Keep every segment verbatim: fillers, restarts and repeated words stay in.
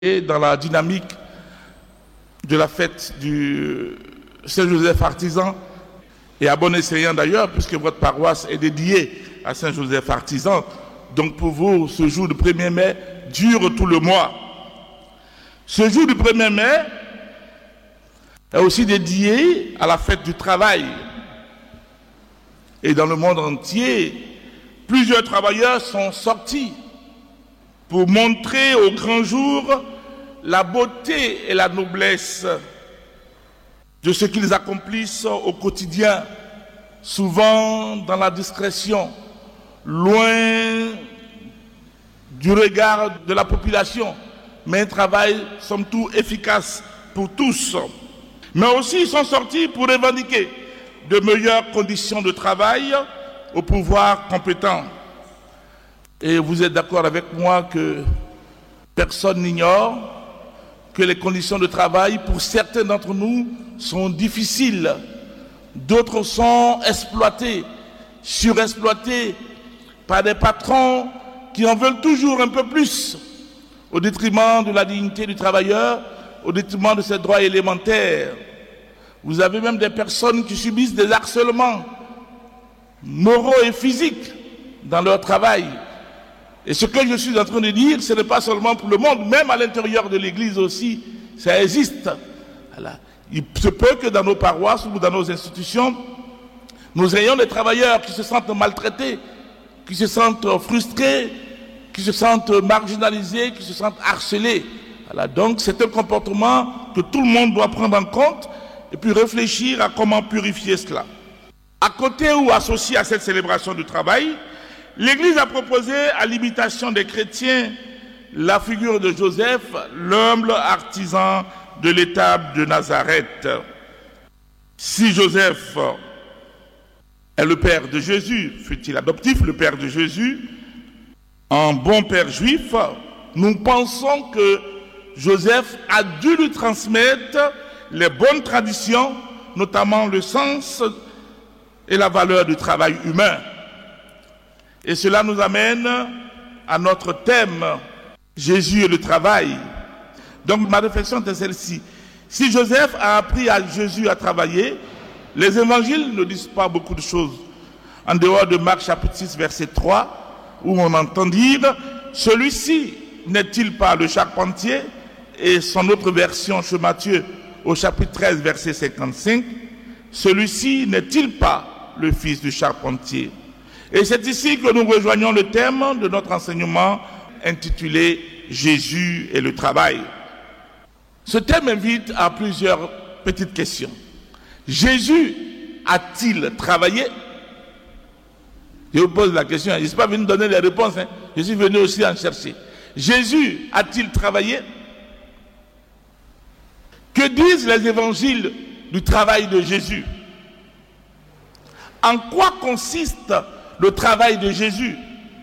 Et dans la dynamique de la fête du Saint-Joseph Artisan, et à bon escient d'ailleurs, puisque votre paroisse est dédiée à Saint-Joseph Artisan, donc pour vous, ce jour du premier mai dure tout le mois. Ce jour du premier mai est aussi dédié à la fête du travail. Et dans le monde entier, plusieurs travailleurs sont sortis pour montrer au grand jour la beauté et la noblesse de ce qu'ils accomplissent au quotidien, souvent dans la discrétion, loin du regard de la population, mais un travail, somme toute, efficace pour tous. Mais aussi, ils sont sortis pour revendiquer de meilleures conditions de travail au pouvoir compétent. Et vous êtes d'accord avec moi que personne n'ignore que les conditions de travail pour certains d'entre nous sont difficiles. D'autres sont exploités, surexploités par des patrons qui en veulent toujours un peu plus, au détriment de la dignité du travailleur, au détriment de ses droits élémentaires. Vous avez même des personnes qui subissent des harcèlements moraux et physiques dans leur travail. Et ce que je suis en train de dire, ce n'est pas seulement pour le monde, même à l'intérieur de l'Église aussi, ça existe. Voilà. Il se peut que dans nos paroisses ou dans nos institutions, nous ayons des travailleurs qui se sentent maltraités, qui se sentent frustrés, qui se sentent marginalisés, qui se sentent harcelés. Voilà. Donc c'est un comportement que tout le monde doit prendre en compte et puis réfléchir à comment purifier cela. À côté ou associé à cette célébration du travail, l'Église a proposé à l'imitation des chrétiens la figure de Joseph, l'humble artisan de l'étable de Nazareth. Si Joseph est le père de Jésus, fut-il adoptif, le père de Jésus, un bon père juif, nous pensons que Joseph a dû lui transmettre les bonnes traditions, notamment le sens et la valeur du travail humain. Et cela nous amène à notre thème, Jésus et le travail. Donc ma réflexion est celle-ci. Si Joseph a appris à Jésus à travailler, les évangiles ne disent pas beaucoup de choses. En dehors de Marc chapitre six, verset trois, où on entend dire, celui-ci n'est-il pas le charpentier? Et son autre version chez Matthieu, au chapitre treize, verset cinquante-cinq, celui-ci n'est-il pas le fils du charpentier? Et c'est ici que nous rejoignons le thème de notre enseignement intitulé « Jésus et le travail ». Ce thème invite à plusieurs petites questions. Jésus a-t-il travaillé? Je vous pose la question, je ne suis pas venu donner les réponses, hein. Je suis venu aussi en chercher. Jésus a-t-il travaillé? Que disent les évangiles du travail de Jésus? En quoi consiste le travail de Jésus?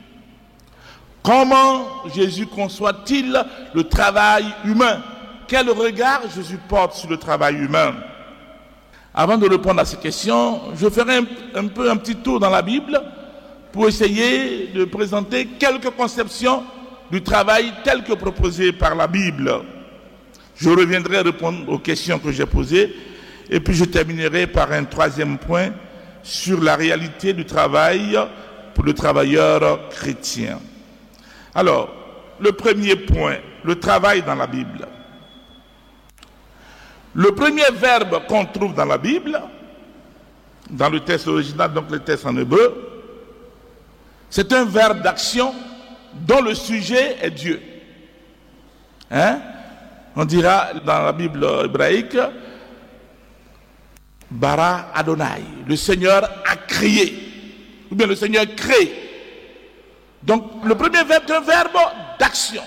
Comment Jésus conçoit-il le travail humain? Quel regard Jésus porte sur le travail humain? Avant de répondre à ces questions, je ferai un, un peu un petit tour dans la Bible pour essayer de présenter quelques conceptions du travail tel que proposé par la Bible. Je reviendrai répondre aux questions que j'ai posées et puis je terminerai par un troisième point sur la réalité du travail pour le travailleur chrétien. Alors, le premier point, le travail dans la Bible. Le premier verbe qu'on trouve dans la Bible, dans le texte original, donc le texte en hébreu, c'est un verbe d'action dont le sujet est Dieu. Hein? On dira dans la Bible hébraïque, Bara Adonai, le Seigneur a créé, ou bien le Seigneur crée. Donc le premier verbe est un verbe d'action.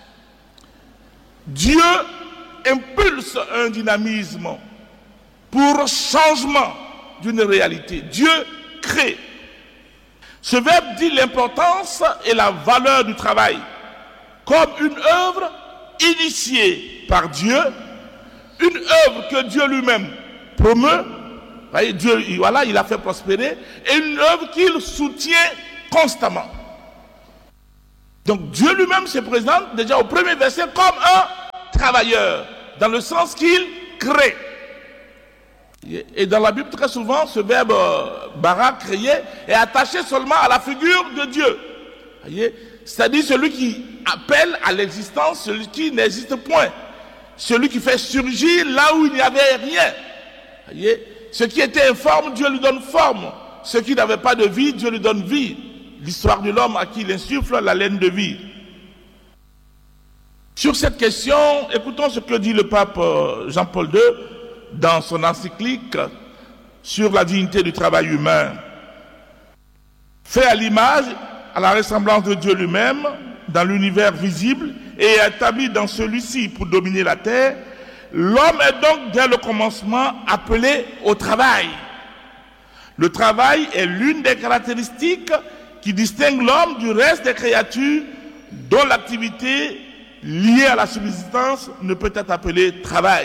Dieu impulse un dynamisme pour changement d'une réalité. Dieu crée. Ce verbe dit l'importance et la valeur du travail comme une œuvre initiée par Dieu, une œuvre que Dieu lui-même promeut. Voyez, Dieu, voilà, il a fait prospérer, et une œuvre qu'il soutient constamment. Donc Dieu lui-même se présente déjà au premier verset comme un travailleur, dans le sens qu'il crée. Et dans la Bible, très souvent, ce verbe bara, créer, est attaché seulement à la figure de Dieu. C'est-à-dire celui qui appelle à l'existence celui qui n'existe point. Celui qui fait surgir là où il n'y avait rien. Voyez, ce qui était informe, Dieu lui donne forme. Ce qui n'avait pas de vie, Dieu lui donne vie. L'histoire de l'homme à qui il insuffle la laine de vie. Sur cette question, écoutons ce que dit le pape Jean-Paul deux dans son encyclique sur la dignité du travail humain. Fait à l'image, à la ressemblance de Dieu lui-même, dans l'univers visible et établi dans celui-ci pour dominer la terre, l'homme est donc dès le commencement appelé au travail. Le travail est l'une des caractéristiques qui distingue l'homme du reste des créatures dont l'activité liée à la subsistance ne peut être appelée travail.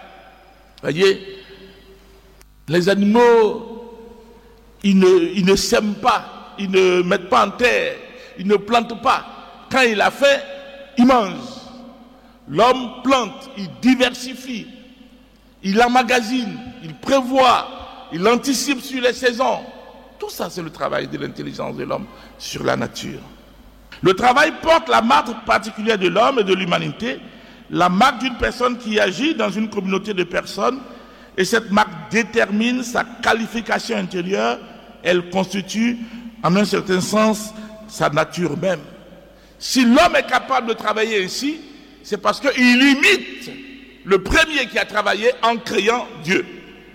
Voyez, les animaux, ils ne, ils ne sèment pas, ils ne mettent pas en terre, ils ne plantent pas. Quand il a faim, il mange. L'homme plante, il diversifie, il emmagasine, il prévoit, il anticipe sur les saisons. Tout ça, c'est le travail de l'intelligence de l'homme sur la nature. Le travail porte la marque particulière de l'homme et de l'humanité, la marque d'une personne qui agit dans une communauté de personnes, et cette marque détermine sa qualification intérieure. Elle constitue, en un certain sens, sa nature même. Si l'homme est capable de travailler ainsi, c'est parce qu'il imite le premier qui a travaillé en créant Dieu.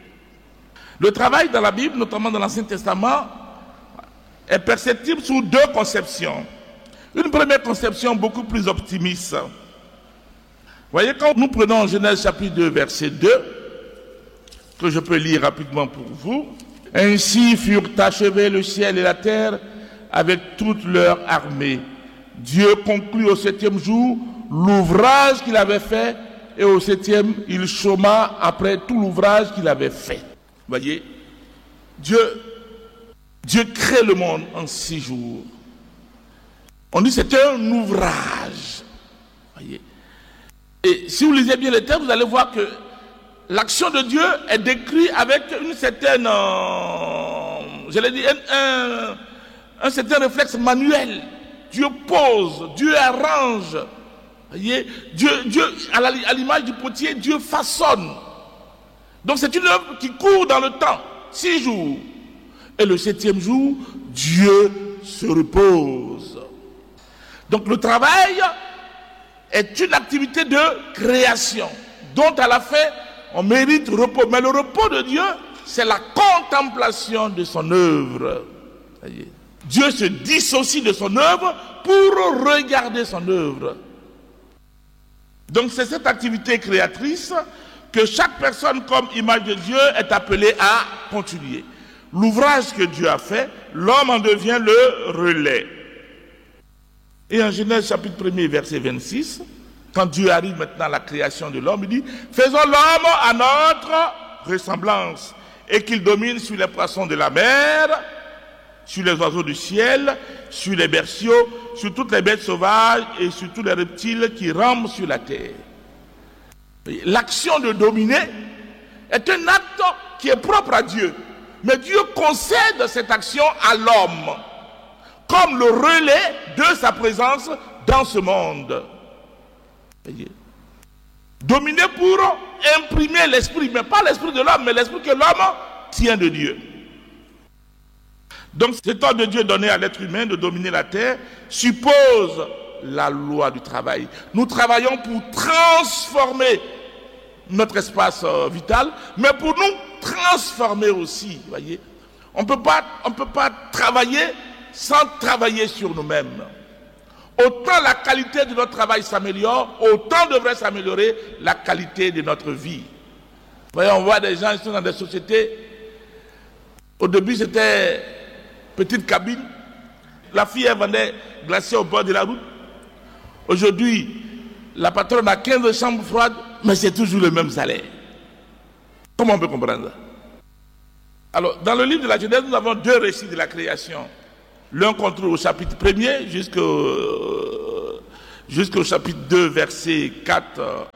Le travail dans la Bible, notamment dans l'Ancien Testament, est perceptible sous deux conceptions. Une première conception beaucoup plus optimiste. Vous voyez, quand nous prenons Genèse chapitre deux, verset deux, que je peux lire rapidement pour vous. « Ainsi furent achevés le ciel et la terre avec toute leur armée. Dieu conclut au septième jour l'ouvrage qu'il avait fait, et au septième, il chôma après tout l'ouvrage qu'il avait fait. » Vous voyez, Dieu, Dieu crée le monde en six jours. On dit que c'est un ouvrage. Voyez. Et si vous lisez bien les textes, vous allez voir que l'action de Dieu est décrite avec une certaine, euh, je l'ai dit, un, un, un certain réflexe manuel. Dieu pose, Dieu arrange. Voyez, Dieu, Dieu, à l'image du potier, Dieu façonne. Donc c'est une œuvre qui court dans le temps, six jours. Et le septième jour, Dieu se repose. Donc le travail est une activité de création, dont à la fin, on mérite repos. Mais le repos de Dieu, c'est la contemplation de son œuvre. Voyez. Dieu se dissocie de son œuvre pour regarder son œuvre. Donc c'est cette activité créatrice que chaque personne comme image de Dieu est appelée à continuer. L'ouvrage que Dieu a fait, l'homme en devient le relais. Et en Genèse chapitre premier, verset vingt-six, quand Dieu arrive maintenant à la création de l'homme, il dit « Faisons l'homme à notre ressemblance, et qu'il domine sur les poissons de la mer, sur les oiseaux du ciel, sur les berceaux, sur toutes les bêtes sauvages et sur tous les reptiles qui rampent sur la terre. » L'action de dominer est un acte qui est propre à Dieu. Mais Dieu concède cette action à l'homme comme le relais de sa présence dans ce monde. Voyez. Dominer pour imprimer l'esprit, mais pas l'esprit de l'homme, mais l'esprit que l'homme tient de Dieu. Donc cet ordre de Dieu donné à l'être humain de dominer la terre suppose la loi du travail. Nous travaillons pour transformer notre espace euh, vital, mais pour nous transformer aussi. Voyez, on peut pas, on peut pas travailler sans travailler sur nous-mêmes. Autant la qualité de notre travail s'améliore, autant devrait s'améliorer la qualité de notre vie. Vous voyez, on voit des gens qui sont dans des sociétés. Au début, c'était petite cabine. La fille, elle vendait glaciers au bord de la route. Aujourd'hui, la patronne a quinze chambres froides, mais c'est toujours le même salaire. Comment on peut comprendre ça? Alors, dans le livre de la Genèse, nous avons deux récits de la création. L'un qu'on trouve au chapitre premier jusqu'au, jusqu'au chapitre deux, versets quatre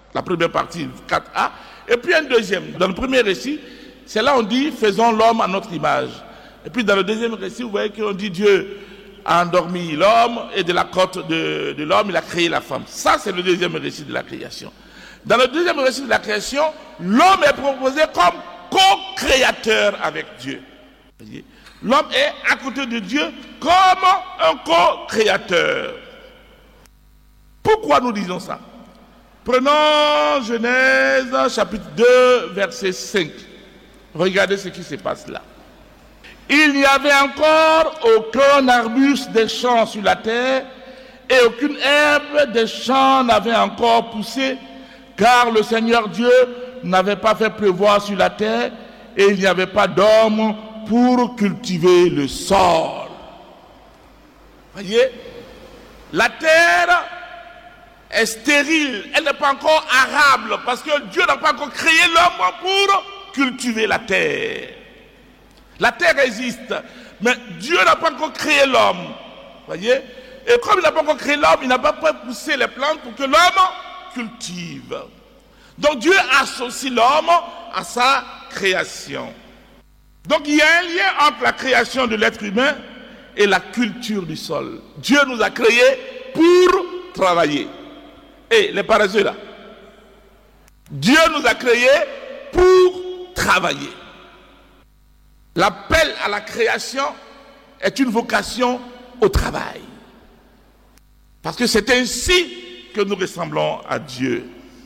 La première partie, quatre a. Et puis un deuxième. Dans le premier récit, c'est là on dit « faisons l'homme à notre image ». Et puis dans le deuxième récit, vous voyez qu'on dit « Dieu a endormi l'homme et de la côte de, de l'homme, il a créé la femme ». Ça, c'est le deuxième récit de la création. Dans le deuxième récit de la création, l'homme est proposé comme co-créateur avec Dieu. L'homme est à côté de Dieu comme un co-créateur. Pourquoi nous disons ça? Prenons Genèse chapitre deux, verset cinq. Regardez ce qui se passe là. Il n'y avait encore aucun arbuste des champs sur la terre et aucune herbe des champs n'avait encore poussé, car le Seigneur Dieu n'avait pas fait pleuvoir sur la terre et il n'y avait pas d'homme pour cultiver le sol. Voyez, la terre est stérile, elle n'est pas encore arable parce que Dieu n'a pas encore créé l'homme pour cultiver la terre. La terre existe, mais Dieu n'a pas encore créé l'homme. Voyez, et comme il n'a pas encore créé l'homme, il n'a pas pu pousser les plantes pour que l'homme cultive. Donc Dieu associe l'homme à sa création. Donc il y a un lien entre la création de l'être humain et la culture du sol. Dieu nous a créés pour travailler. Et les paresseux là, Dieu nous a créés pour travailler. L'appel à la création est une vocation au travail. Parce que c'est ainsi que nous ressemblons à Dieu.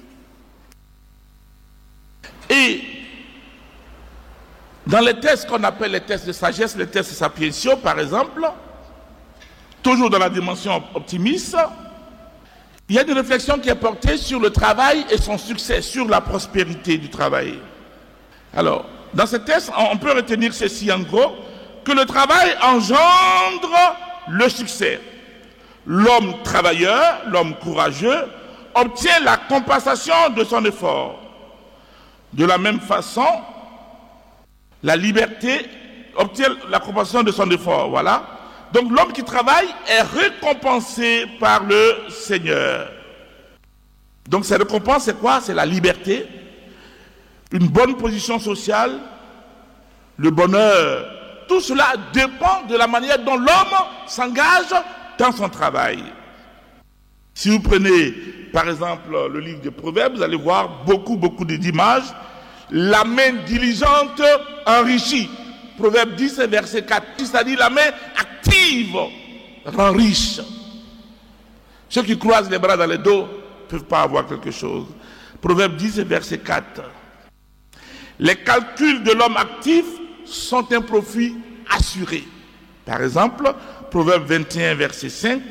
Et dans les tests qu'on appelle les tests de sagesse, les tests sapientiaux par exemple, toujours dans la dimension optimiste, il y a une réflexion qui est portée sur le travail et son succès, sur la prospérité du travail. Alors, dans ce test, on peut retenir ceci en gros, que le travail engendre le succès. L'homme travailleur, l'homme courageux, obtient la compensation de son effort. De la même façon, la liberté obtient la compensation de son effort. Voilà. Donc l'homme qui travaille est récompensé par le Seigneur. Donc cette récompense, c'est quoi? C'est la liberté, une bonne position sociale, le bonheur. Tout cela dépend de la manière dont l'homme s'engage dans son travail. Si vous prenez par exemple le livre des Proverbes, vous allez voir beaucoup, beaucoup d'images. La main diligente enrichit. Proverbe dix, verset quatre. C'est-à-dire la main active rend riche. Ceux qui croisent les bras dans les dos ne peuvent pas avoir quelque chose. Proverbe dix, verset quatre. Les calculs de l'homme actif sont un profit assuré. Par exemple, Proverbe vingt et un, verset cinq.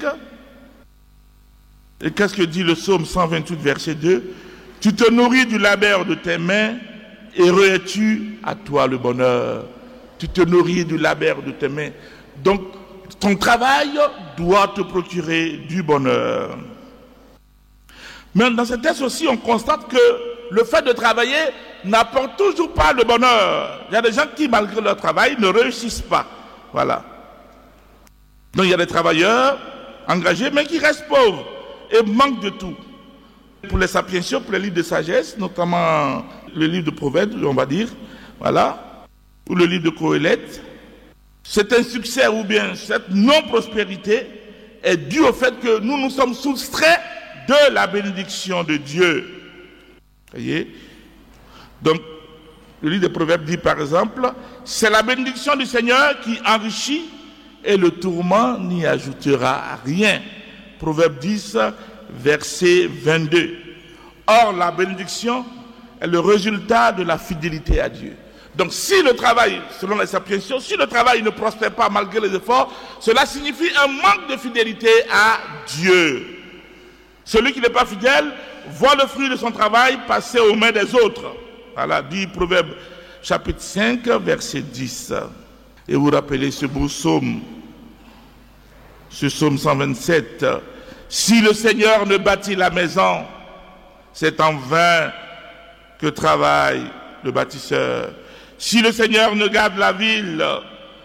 Et qu'est-ce que dit le psaume cent vingt-huit, verset deux? Tu te nourris du labeur de tes mains, heureux es-tu à toi le bonheur. Tu te nourris du labeur de tes mains. Donc, ton travail doit te procurer du bonheur. Mais dans ce texte aussi, on constate que le fait de travailler n'apporte toujours pas le bonheur. Il y a des gens qui, malgré leur travail, ne réussissent pas. Voilà. Donc, il y a des travailleurs engagés, mais qui restent pauvres et manquent de tout. Pour les sapientiaux, pour les livres de sagesse, notamment le livre de Proverbes, on va dire, voilà, ou le livre de Qoéleth, c'est un succès ou bien cette non-prospérité est due au fait que nous nous sommes soustraits de la bénédiction de Dieu. Voyez? Donc, le livre de Proverbes dit par exemple, c'est la bénédiction du Seigneur qui enrichit et le tourment n'y ajoutera rien. Proverbe dix, verset vingt-deux. Or, la bénédiction est le résultat de la fidélité à Dieu. Donc, si le travail, selon les sapientiaux, si le travail ne prospère pas malgré les efforts, cela signifie un manque de fidélité à Dieu. Celui qui n'est pas fidèle voit le fruit de son travail passer aux mains des autres. Voilà, dit Proverbe chapitre cinq, verset dix. Et vous rappelez ce beau psaume, ce psaume cent vingt-sept. Si le Seigneur ne bâtit la maison, c'est en vain que travaille le bâtisseur. Si le Seigneur ne garde la ville,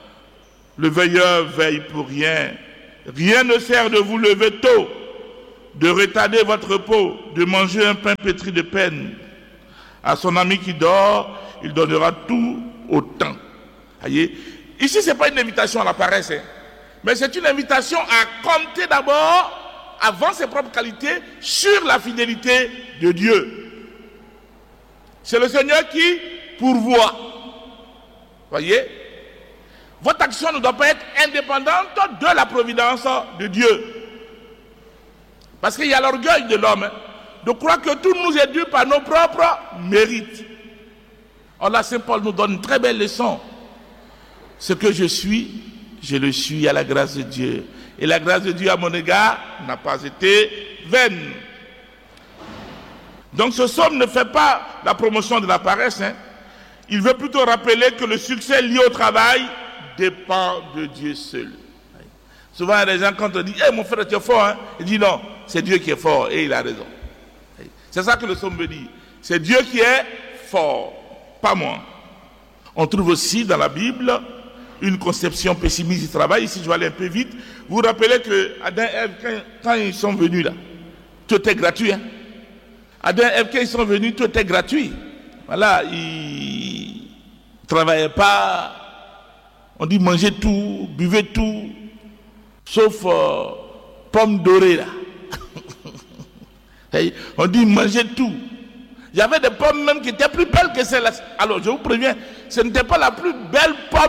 le veilleur veille pour rien. Rien ne sert de vous lever tôt, de retarder votre repos, de manger un pain pétri de peine. À son ami qui dort, il donnera tout au temps. Voyez? Ici, ce n'est pas une invitation à la paresse, hein, mais c'est une invitation à compter d'abord, avant ses propres qualités, sur la fidélité de Dieu. C'est le Seigneur qui pourvoit. Voyez? Votre action ne doit pas être indépendante de la providence de Dieu. Parce qu'il y a l'orgueil de l'homme, hein, de croire que tout nous est dû par nos propres mérites. Or là, Saint Paul nous donne une très belle leçon. Ce que je suis, je le suis à la grâce de Dieu. Et la grâce de Dieu à mon égard n'a pas été vaine. Donc ce psaume ne fait pas la promotion de la paresse. Hein. Il veut plutôt rappeler que le succès lié au travail dépend de Dieu seul. Souvent, il y a des gens, quand on dit hey, « mon frère, tu es fort hein? », il dit « non, c'est Dieu qui est fort » et il a raison. C'est ça que le psaume veut dire. C'est Dieu qui est fort, pas moi. On trouve aussi dans la Bible une conception pessimiste du travail. Ici, je vais aller un peu vite. Vous vous rappelez que Adam et Ève, quand, quand ils sont venus là, tout était gratuit. Hein? Adam et Ève, quand ils sont venus, tout était gratuit. Voilà, ils ne travaillaient pas. On dit manger tout, buvez tout, sauf euh, pommes dorées là. On dit manger tout. Il y avait des pommes même qui étaient plus belles que celles-là. Alors je vous préviens, ce n'était pas la plus belle pomme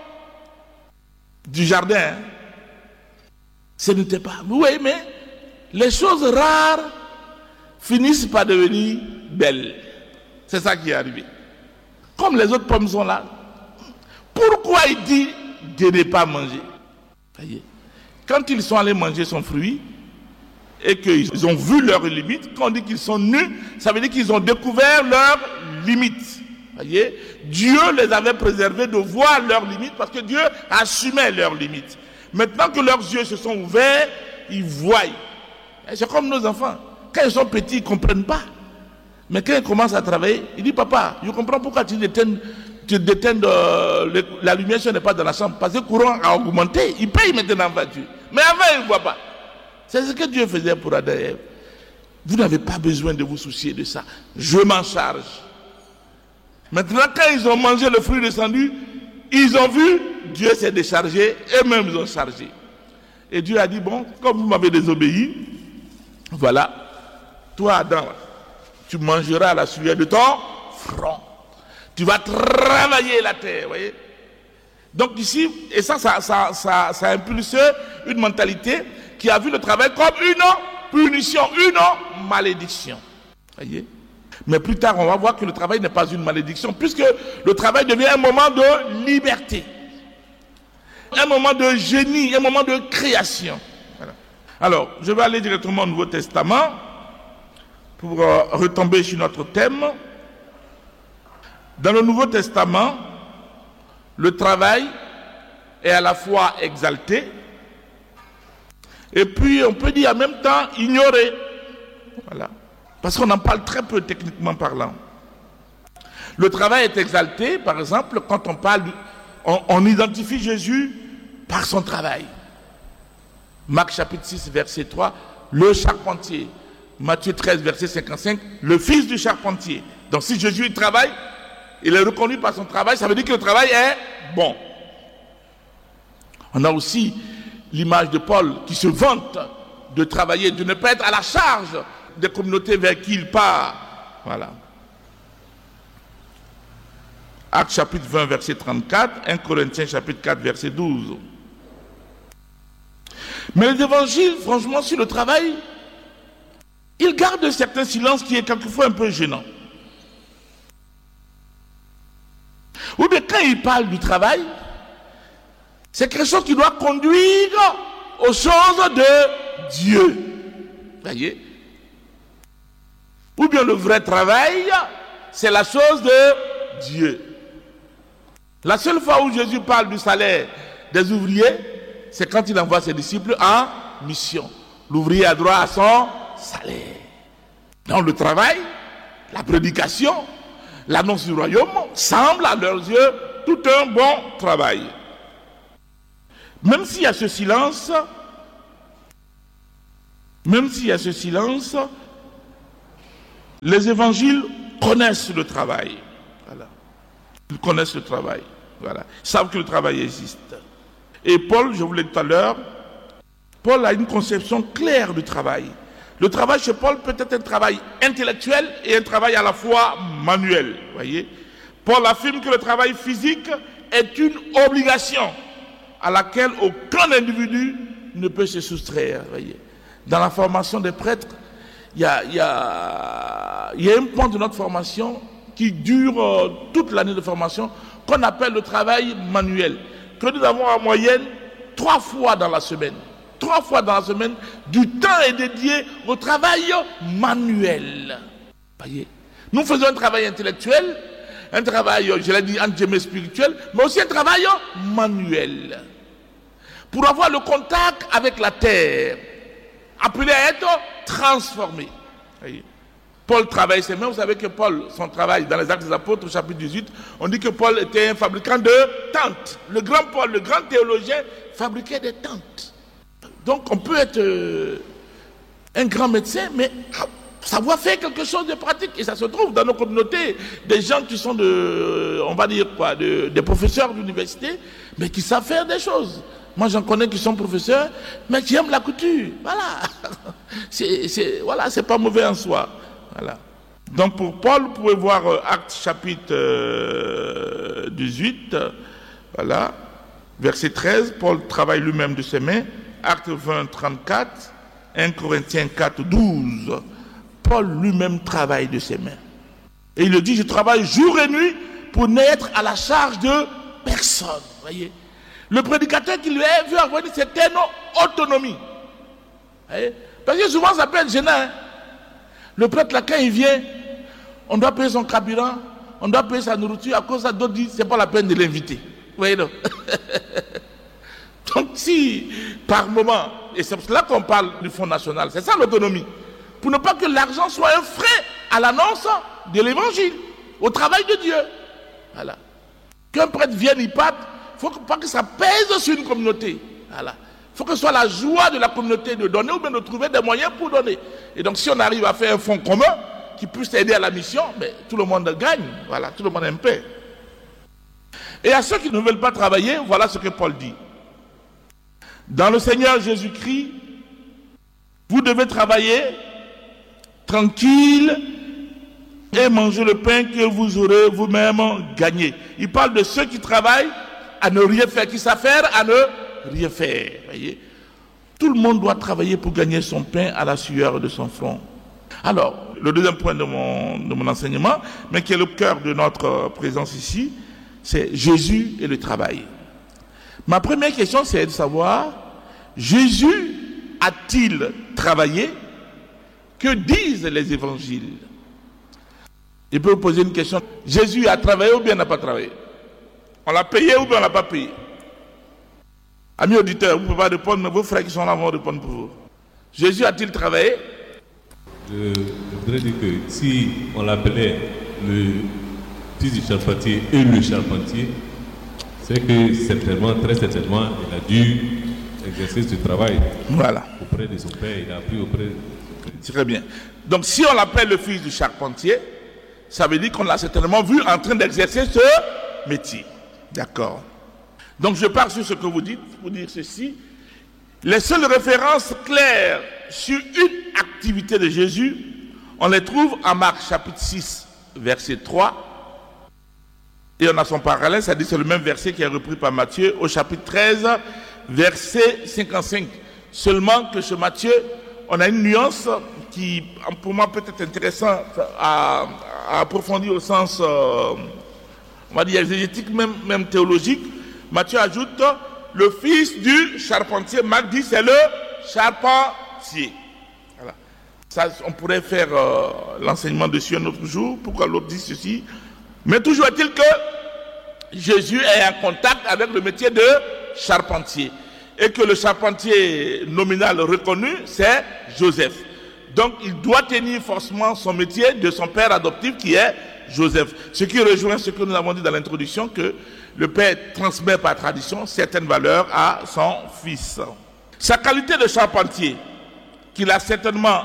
du jardin. Hein. Ce n'était pas. Oui, mais les choses rares finissent par devenir belles. C'est ça qui est arrivé. Comme les autres pommes sont là. Pourquoi il dit de ne pas manger? Voyez. Quand ils sont allés manger son fruit, et qu'ils ont vu leurs limites, quand on dit qu'ils sont nus, ça veut dire qu'ils ont découvert leurs limites. Voyez, Dieu les avait préservés de voir leurs limites parce que Dieu assumait leurs limites. Maintenant que leurs yeux se sont ouverts, ils voient. C'est comme nos enfants. Quand ils sont petits, ils ne comprennent pas. Mais quand ils commencent à travailler, ils disent « Papa, je comprends pourquoi tu déteins, tu déteins de, la lumière si on n'est pas dans la chambre. Parce que le courant a augmenté. Ils payent maintenant en voiture. Mais avant, ils ne voient pas. » C'est ce que Dieu faisait pour Adam et Ève. Vous n'avez pas besoin de vous soucier de ça. Je m'en charge. Maintenant, quand ils ont mangé le fruit descendu, ils ont vu, Dieu s'est déchargé, eux-mêmes ils ont chargé. Et Dieu a dit, bon, comme vous m'avez désobéi, voilà, toi Adam, tu mangeras à la sueur de ton front. Tu vas travailler la terre, vous voyez. Donc ici, et ça, ça, ça, ça, ça a impulsé une mentalité qui a vu le travail comme une punition, une malédiction. Voyez? Mais plus tard, on va voir que le travail n'est pas une malédiction, puisque le travail devient un moment de liberté, un moment de génie, un moment de création. Voilà. Alors, je vais aller directement au Nouveau Testament pour euh, retomber sur notre thème. Dans le Nouveau Testament, le travail est à la fois exalté, et puis on peut dire en même temps ignoré. Voilà. Parce qu'on en parle très peu techniquement parlant. Le travail est exalté, par exemple, quand on parle, on, on identifie Jésus par son travail. Marc chapitre six, verset trois, le charpentier. Matthieu treize, verset cinquante-cinq, le fils du charpentier. Donc si Jésus travaille, il est reconnu par son travail, ça veut dire que le travail est bon. On a aussi l'image de Paul qui se vante de travailler, de ne pas être à la charge des communautés vers qui il part. Voilà. Actes chapitre vingt, verset trente-quatre, premier Corinthiens chapitre quatre, verset douze. Mais les évangiles, franchement, sur le travail, ils gardent un certain silence qui est quelquefois un peu gênant. Ou bien quand ils parlent du travail, c'est quelque chose qui doit conduire aux choses de Dieu. Voyez? Ou bien le vrai travail, c'est la chose de Dieu. La seule fois où Jésus parle du salaire des ouvriers, c'est quand il envoie ses disciples en mission. L'ouvrier a droit à son salaire. Donc le travail, la prédication, l'annonce du royaume semble à leurs yeux tout un bon travail. Même s'il y a ce silence, Même s'il y a ce silence, les évangiles connaissent le travail. Voilà. Ils connaissent le travail. Voilà. Ils savent que le travail existe. Et Paul, je vous l'ai dit tout à l'heure, Paul a une conception claire du travail. Le travail chez Paul peut être un travail intellectuel et un travail à la fois manuel. Voyez, Paul affirme que le travail physique est une obligation à laquelle aucun individu ne peut se soustraire. Voyez. Dans la formation des prêtres, il y a, il y a, il y a un point de notre formation qui dure euh, toute l'année de formation qu'on appelle le travail manuel, que nous avons en moyenne trois fois dans la semaine. Trois fois dans la semaine, du temps est dédié au travail manuel. Voyez, nous faisons un travail intellectuel, un travail, je l'ai dit, entre guillemets spirituel, mais aussi un travail manuel. Pour avoir le contact avec la terre, appelé à être transformé. Voyez. Paul travaille ses mains. Vous savez que Paul, son travail dans les Actes des Apôtres, au chapitre dix-huit, on dit que Paul était un fabricant de tentes. Le grand Paul, le grand théologien, fabriquait des tentes. Donc on peut être euh, un grand médecin, mais savoir faire quelque chose de pratique. Et ça se trouve dans nos communautés, des gens qui sont de, on va dire quoi, de, des professeurs d'université, mais qui savent faire des choses. Moi j'en connais qui sont professeurs, mais qui aiment la couture. Voilà. C'est, c'est, voilà, c'est pas mauvais en soi. Voilà. Donc pour Paul, vous pouvez voir euh, Actes chapitre euh, dix-huit, euh, voilà, verset treize, Paul travaille lui-même de ses mains. Actes vingt, trente-quatre, un Corinthiens quatre, douze, Paul lui-même travaille de ses mains. Et il le dit, je travaille jour et nuit pour n'être à la charge de personne. Voyez, le prédicateur qui lui a vu avoir une certaine autonomie. Voyez? Parce que souvent ça peut être gênant. Hein? Le prêtre là, quand il vient, on doit payer son carburant, on doit payer sa nourriture, à cause de ça, d'autres disent, c'est pas la peine de l'inviter. Vous voyez, non? Donc si, par moment, et c'est pour cela qu'on parle du Fonds national, c'est ça l'autonomie, pour ne pas que l'argent soit un frein à l'annonce de l'évangile, au travail de Dieu. Voilà. Qu'un prêtre vienne, il parte, il ne faut pas que ça pèse sur une communauté. Voilà. Il faut que ce soit la joie de la communauté de donner ou bien de trouver des moyens pour donner. Et donc si on arrive à faire un fonds commun qui puisse aider à la mission, ben, tout le monde gagne. Voilà, tout le monde est en paix. Et à ceux qui ne veulent pas travailler, voilà ce que Paul dit. Dans le Seigneur Jésus-Christ, vous devez travailler tranquille et manger le pain que vous aurez vous-même gagné. Il parle de ceux qui travaillent à ne rien faire, qui s'affairent à ne rien faire. Voyez? Tout le monde doit travailler pour gagner son pain à la sueur de son front. Alors, le deuxième point de mon, de mon enseignement, mais qui est le cœur de notre présence ici, c'est Jésus et le travail. Ma première question, c'est de savoir, Jésus a-t-il travaillé? Que disent les évangiles? Je peux vous poser une question. Jésus a travaillé ou bien n'a pas travaillé? On l'a payé ou bien on l'a pas payé? Amis auditeurs, vous ne pouvez pas répondre, mais vos frères qui sont là vont répondre pour vous. Jésus a-t-il travaillé? Je voudrais dire que si on l'appelait le fils du charpentier et le charpentier, c'est que certainement, très certainement, il a dû exercer ce travail. Voilà. Auprès de son père, il a appris auprès de son père. Très bien. Donc si on l'appelle le fils du charpentier, ça veut dire qu'on l'a certainement vu en train d'exercer ce métier. D'accord. Donc je pars sur ce que vous dites pour dire ceci. Les seules références claires sur une activité de Jésus, on les trouve en Marc chapitre six, verset trois. Et on a son parallèle, ça dit c'est le même verset qui est repris par Matthieu au chapitre treize, verset cinquante-cinq. Seulement que chez Matthieu, on a une nuance qui, pour moi, peut être intéressante à, à approfondir au sens, euh, on va dire, exégétique, même, même théologique. Matthieu ajoute le fils du charpentier. Marc dit c'est le charpentier. Voilà. Ça, on pourrait faire euh, l'enseignement dessus un autre jour. Pourquoi l'autre dit ceci? Mais toujours est-il que Jésus est en contact avec le métier de charpentier. Et que le charpentier nominal reconnu, c'est Joseph. Donc il doit tenir forcément son métier de son père adoptif qui est Joseph. Ce qui rejoint ce que nous avons dit dans l'introduction, que le père transmet par tradition certaines valeurs à son fils. Sa qualité de charpentier, qu'il a certainement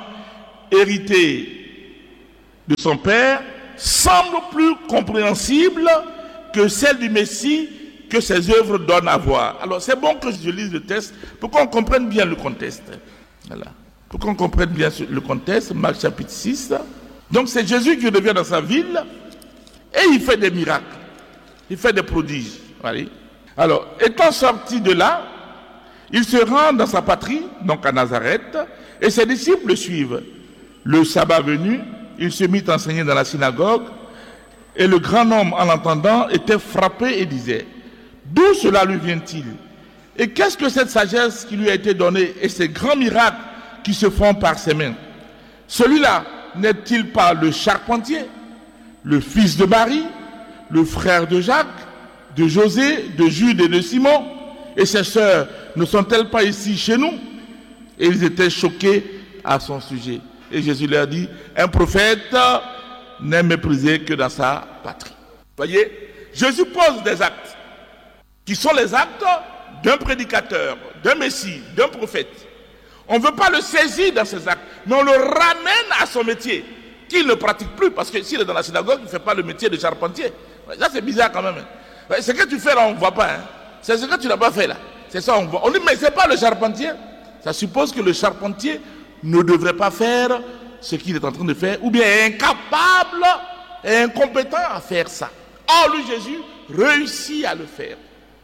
hérité de son père, semble plus compréhensible que celle du Messie que ses œuvres donnent à voir. Alors c'est bon que je lise le texte pour qu'on comprenne bien le contexte. Voilà. Pour qu'on comprenne bien le contexte, Marc chapitre six. Donc c'est Jésus qui revient dans sa ville et il fait des miracles. Il fait des prodiges. Voilà. Alors, étant sorti de là, il se rend dans sa patrie, donc à Nazareth, et ses disciples le suivent. Le sabbat venu, il se mit à enseigner dans la synagogue, et le grand nombre, en l'entendant, était frappé et disait: d'où cela lui vient-il? Et qu'est-ce que cette sagesse qui lui a été donnée et ces grands miracles qui se font par ses mains? Celui-là n'est-il pas le charpentier, le fils de Marie, le frère de Jacques, de José, de Jude et de Simon? Et ses sœurs ne sont-elles pas ici chez nous? Et ils étaient choqués à son sujet. Et Jésus leur dit: un prophète n'est méprisé que dans sa patrie. Voyez, Jésus pose des actes qui sont les actes d'un prédicateur, d'un messie, d'un prophète. On ne veut pas le saisir dans ces actes, mais on le ramène à son métier, qu'il ne pratique plus, parce que s'il est dans la synagogue, il ne fait pas le métier de charpentier. Ça, c'est bizarre quand même. Ce que tu fais là, on ne voit pas. Hein. C'est ce que tu n'as pas fait là. C'est ça, on voit. On dit, mais ce n'est pas le charpentier. Ça suppose que le charpentier ne devrait pas faire ce qu'il est en train de faire, ou bien est incapable et incompétent à faire ça. Or, lui, Jésus, réussit à le faire.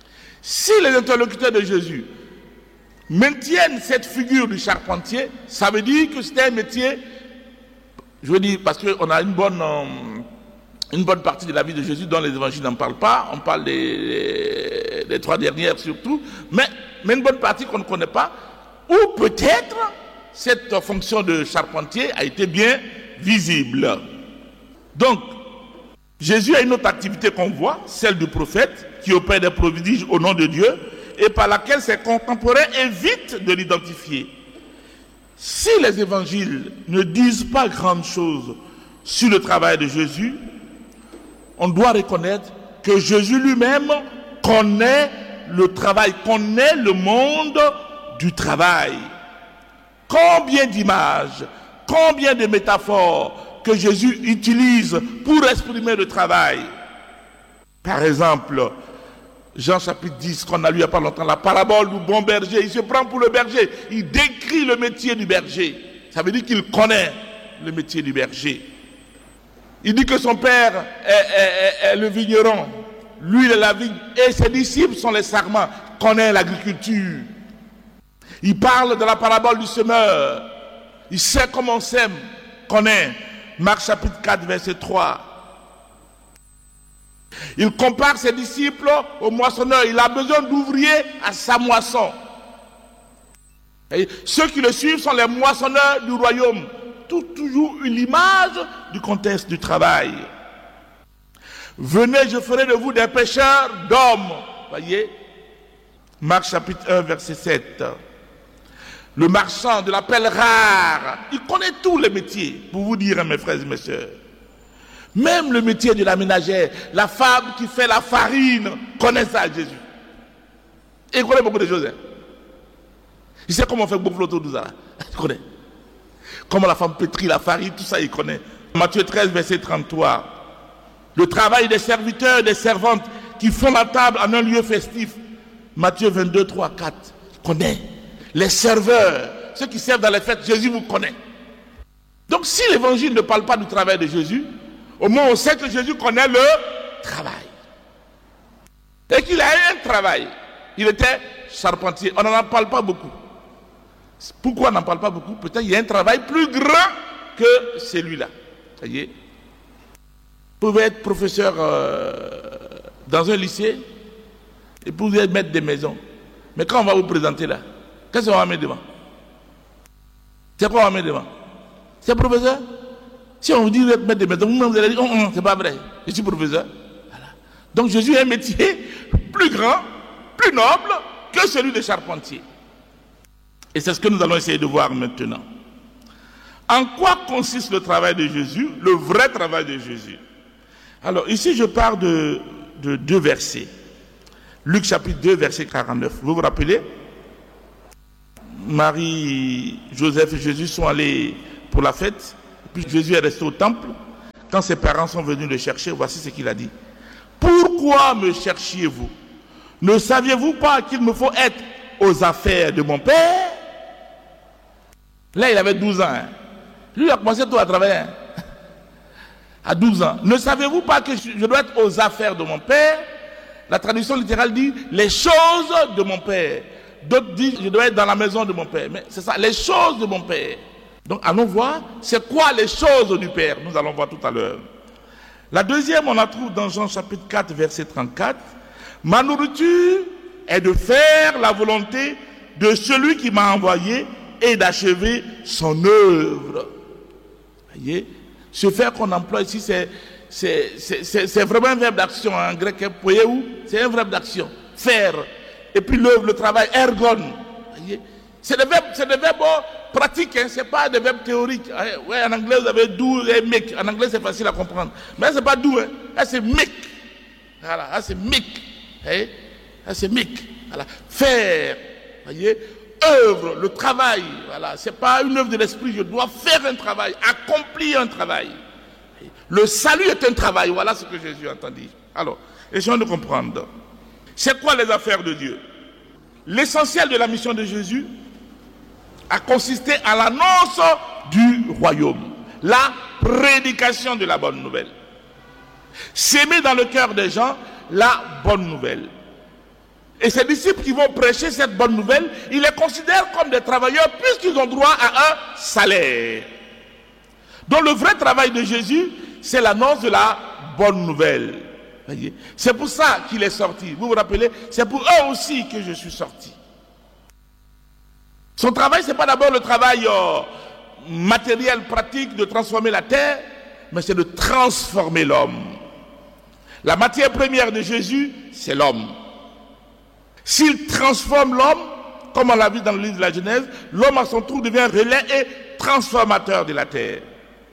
Si les interlocuteurs de Jésus maintiennent cette figure du charpentier, ça veut dire que c'était un métier, je veux dire, parce qu'on a une bonne, euh, une bonne partie de la vie de Jésus dont les évangiles n'en parlent pas, on parle des, des trois dernières surtout, mais, mais une bonne partie qu'on ne connaît pas, ou peut-être cette fonction de charpentier a été bien visible. Donc, Jésus a une autre activité qu'on voit, celle du prophète, qui opère des prodiges au nom de Dieu, et par laquelle ses contemporains évitent de l'identifier. Si les évangiles ne disent pas grand chose sur le travail de Jésus, on doit reconnaître que Jésus lui-même connaît le travail, connaît le monde du travail. Combien d'images, combien de métaphores que Jésus utilise pour exprimer le travail. Par exemple, Jean chapitre dix, qu'on a lu il n'y a pas longtemps, la parabole du bon berger, il se prend pour le berger, il décrit le métier du berger. Ça veut dire qu'il connaît le métier du berger. Il dit que son père est, est, est, est le vigneron, lui il est la vigne, et ses disciples sont les sarments, connaît l'agriculture. Il parle de la parabole du semeur, il sait comment on sème, connaît. Marc chapitre quatre, verset trois. Il compare ses disciples aux moissonneurs. Il a besoin d'ouvriers à sa moisson. Et ceux qui le suivent sont les moissonneurs du royaume. Tout, toujours une image du contexte du travail. Venez, je ferai de vous des pêcheurs d'hommes. Voyez, Marc chapitre un, verset sept. Le marchand de la pelle rare, il connaît tous les métiers, pour vous dire, mes frères et mes sœurs. Même le métier de la ménagère, la femme qui fait la farine, connaît ça, Jésus. Et il connaît beaucoup de choses. Hein. Il sait comment on fait beaucoup autour de ça. Il connaît. Comment la femme pétrit la farine, tout ça, il connaît. Matthieu treize, verset trente-trois. Le travail des serviteurs et des servantes qui font la table en un lieu festif. Matthieu vingt-deux, trois, quatre. Il connaît. Les serveurs, ceux qui servent dans les fêtes, Jésus vous connaît. Donc si l'évangile ne parle pas du travail de Jésus, au moins on sait que Jésus connaît le travail. Et qu'il a eu un travail. Il était charpentier. On n'en parle pas beaucoup. Pourquoi on n'en parle pas beaucoup? Peut-être qu'il y a un travail plus grand que celui-là. Vous voyez? Vous pouvez être professeur euh, dans un lycée et vous pouvez être maître des maisons. Mais quand on va vous présenter là, qu'est-ce qu'on va mettre devant? C'est quoi on va mettre devant? C'est professeur? Si on vous dit d'être maître des maisons, vous allez dire, oh, oh, c'est pas vrai, je suis professeur. Voilà. Donc Jésus a un métier plus grand, plus noble que celui de charpentier. Et c'est ce que nous allons essayer de voir maintenant. En quoi consiste le travail de Jésus, le vrai travail de Jésus? Alors ici je pars de, de deux versets. Luc chapitre deux, verset quarante-neuf. Vous vous rappelez? Marie, Joseph et Jésus sont allés pour la fête. Puis Jésus est resté au temple. Quand ses parents sont venus le chercher, voici ce qu'il a dit. Pourquoi me cherchiez-vous? Ne saviez-vous pas qu'il me faut être aux affaires de mon père? Là, il avait douze ans. Hein. Lui, il a commencé tout à travailler. Hein. À douze ans. Ne savez-vous pas que je dois être aux affaires de mon père? La traduction littérale dit les choses de mon père. D'autres disent je dois être dans la maison de mon père. Mais c'est ça, les choses de mon père. Donc allons voir, c'est quoi les choses du père? Nous allons voir tout à l'heure. La deuxième, on la trouve dans Jean chapitre quatre, verset trente-quatre. Ma nourriture est de faire la volonté de celui qui m'a envoyé et d'achever son œuvre. Voyez, ce faire qu'on emploie ici, c'est, c'est, c'est, c'est, c'est vraiment un verbe d'action en grec. Poieu, c'est un verbe d'action. Faire. Et puis l'œuvre, le travail, ergon. Voyez, c'est des verbes, c'est des verbes pratiques, hein, c'est pas des verbes théoriques. Ouais, en anglais, vous avez do et make. En anglais, c'est facile à comprendre. Mais c'est pas do, hein. Là, c'est make. Voilà, là, c'est make. Voyez, là, c'est make. Voilà. Faire. Voyez, œuvre, le travail. Voilà, c'est pas une œuvre de l'esprit. Je dois faire un travail, accomplir un travail. Le salut est un travail. Voilà ce que Jésus a entendu. Alors, essayons de comprendre. C'est quoi les affaires de Dieu? L'essentiel de la mission de Jésus a consisté à l'annonce du royaume, la prédication de la bonne nouvelle. S'aimer dans le cœur des gens la bonne nouvelle. Et ces disciples qui vont prêcher cette bonne nouvelle, ils les considèrent comme des travailleurs puisqu'ils ont droit à un salaire. Donc le vrai travail de Jésus, c'est l'annonce de la bonne nouvelle. Voyez, c'est pour ça qu'il est sorti. Vous vous rappelez, c'est pour eux aussi que je suis sorti. Son travail, ce n'est pas d'abord le travail euh, matériel, pratique de transformer la terre, mais c'est de transformer l'homme. La matière première de Jésus, c'est l'homme. S'il transforme l'homme, comme on l'a vu dans le livre de la Genèse, l'homme à son tour devient relais et transformateur de la terre.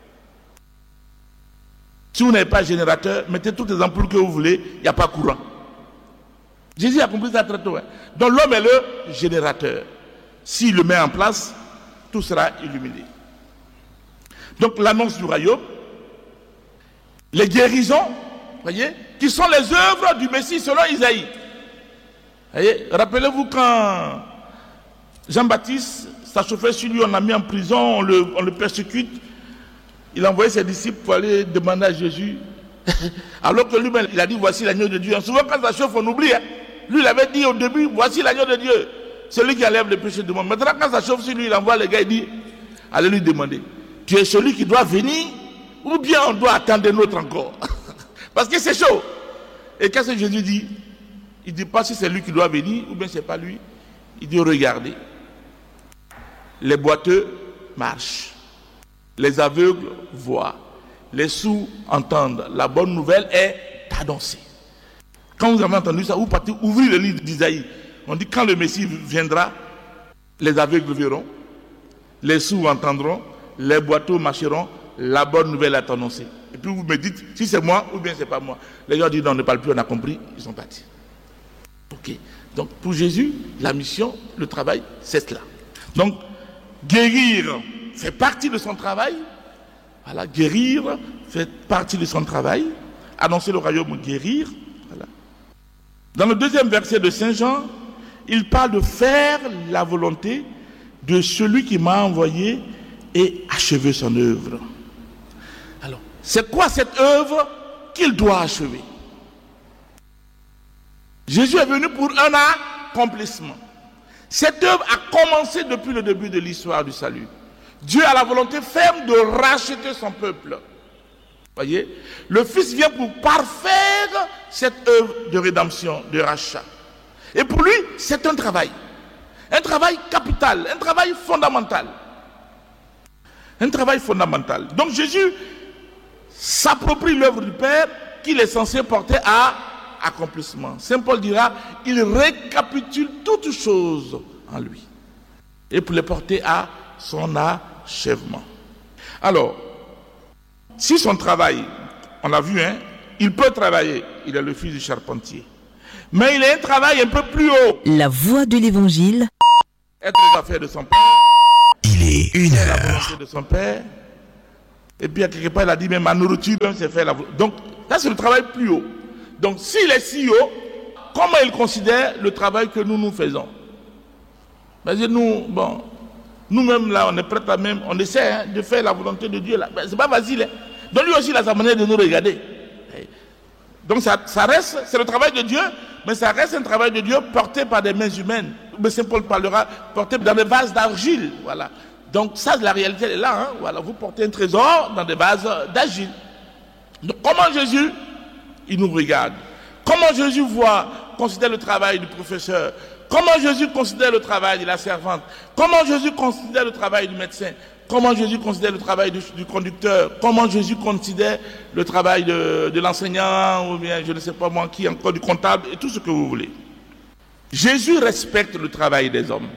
Si vous n'avez pas de générateur, mettez toutes les ampoules que vous voulez, il n'y a pas courant. Jésus a compris ça très tôt. Hein. Donc l'homme est le générateur. S'il le met en place, tout sera illuminé. Donc l'annonce du royaume, les guérisons, voyez, qui sont les œuvres du Messie selon Isaïe. Voyez, rappelez-vous quand Jean-Baptiste s'achauffait sur lui, on l'a mis en prison, on le, on le persécute. Il a envoyé ses disciples pour aller demander à Jésus. Alors que lui-même, il a dit, voici l'agneau de Dieu. Et souvent, quand ça chauffe, on oublie. Hein. Lui, il avait dit au début, voici l'agneau de Dieu. Celui qui enlève le péché du monde. Maintenant, quand ça chauffe sur lui, il envoie les gars, il dit, allez lui demander. Tu es celui qui doit venir ou bien on doit attendre un autre encore? Parce que c'est chaud. Et qu'est-ce que Jésus dit? Il ne dit pas si c'est lui qui doit venir ou bien c'est pas lui. Il dit, regardez. Les boiteux marchent. Les aveugles voient, les sourds entendent. La bonne nouvelle est annoncée. Quand vous avez entendu ça, vous partez ouvrir le livre d'Isaïe. On dit quand le Messie viendra, les aveugles verront, les sourds entendront, les boiteux marcheront, la bonne nouvelle est annoncée. Et puis vous me dites si c'est moi ou bien c'est pas moi. Les gens disent non, on ne parle plus, on a compris, ils sont partis. Ok. Donc pour Jésus, la mission, le travail, c'est cela. Donc guérir fait partie de son travail. Voilà, guérir fait partie de son travail. Annoncer le royaume, guérir. Voilà. Dans le deuxième verset de Saint Jean, il parle de faire la volonté de celui qui m'a envoyé et achever son œuvre. Alors, c'est quoi cette œuvre qu'il doit achever? Jésus est venu pour un accomplissement. Cette œuvre a commencé depuis le début de l'histoire du salut. Dieu a la volonté ferme de racheter son peuple. Voyez, le Fils vient pour parfaire cette œuvre de rédemption, de rachat. Et pour lui, c'est un travail. Un travail capital, un travail fondamental. Un travail fondamental. Donc Jésus s'approprie l'œuvre du Père qu'il est censé porter à accomplissement. Saint Paul dira, il récapitule toutes choses en lui. Et pour les porter à son achèvement. Alors, si son travail, on l'a vu, hein, il peut travailler, il est le fils du charpentier. Mais il a un travail un peu plus haut. La voix de l'Évangile, être les affaires de son père. Il est une La heure. volonté de son père. Et puis à quelque part, il a dit, mais ma nourriture, même, c'est faire la volonté. Donc, là, c'est le travail plus haut. Donc, s'il est si haut, comment il considère le travail que nous, nous faisons? Parce que nous, bon, nous-mêmes, là, on est prêts à même, on essaie hein, de faire la volonté de Dieu, là. Ben, c'est pas facile, hein. Donc, lui aussi, il a sa manière de nous regarder. Donc, ça, ça reste, c'est le travail de Dieu, mais ça reste un travail de Dieu porté par des mains humaines. Mais Saint Paul parlera, porté dans des vases d'argile, voilà. Donc, ça, la réalité, elle est là, hein. Voilà, vous portez un trésor dans des vases d'argile. Donc, comment Jésus, il nous regarde? Comment Jésus voit, considère le travail du professeur? Comment Jésus considère le travail de la servante? Comment Jésus considère le travail du médecin? Comment Jésus considère le travail du, du conducteur? Comment Jésus considère le travail de, de l'enseignant, ou bien, je ne sais pas moi qui, encore du comptable, et tout ce que vous voulez. Jésus respecte le travail des hommes.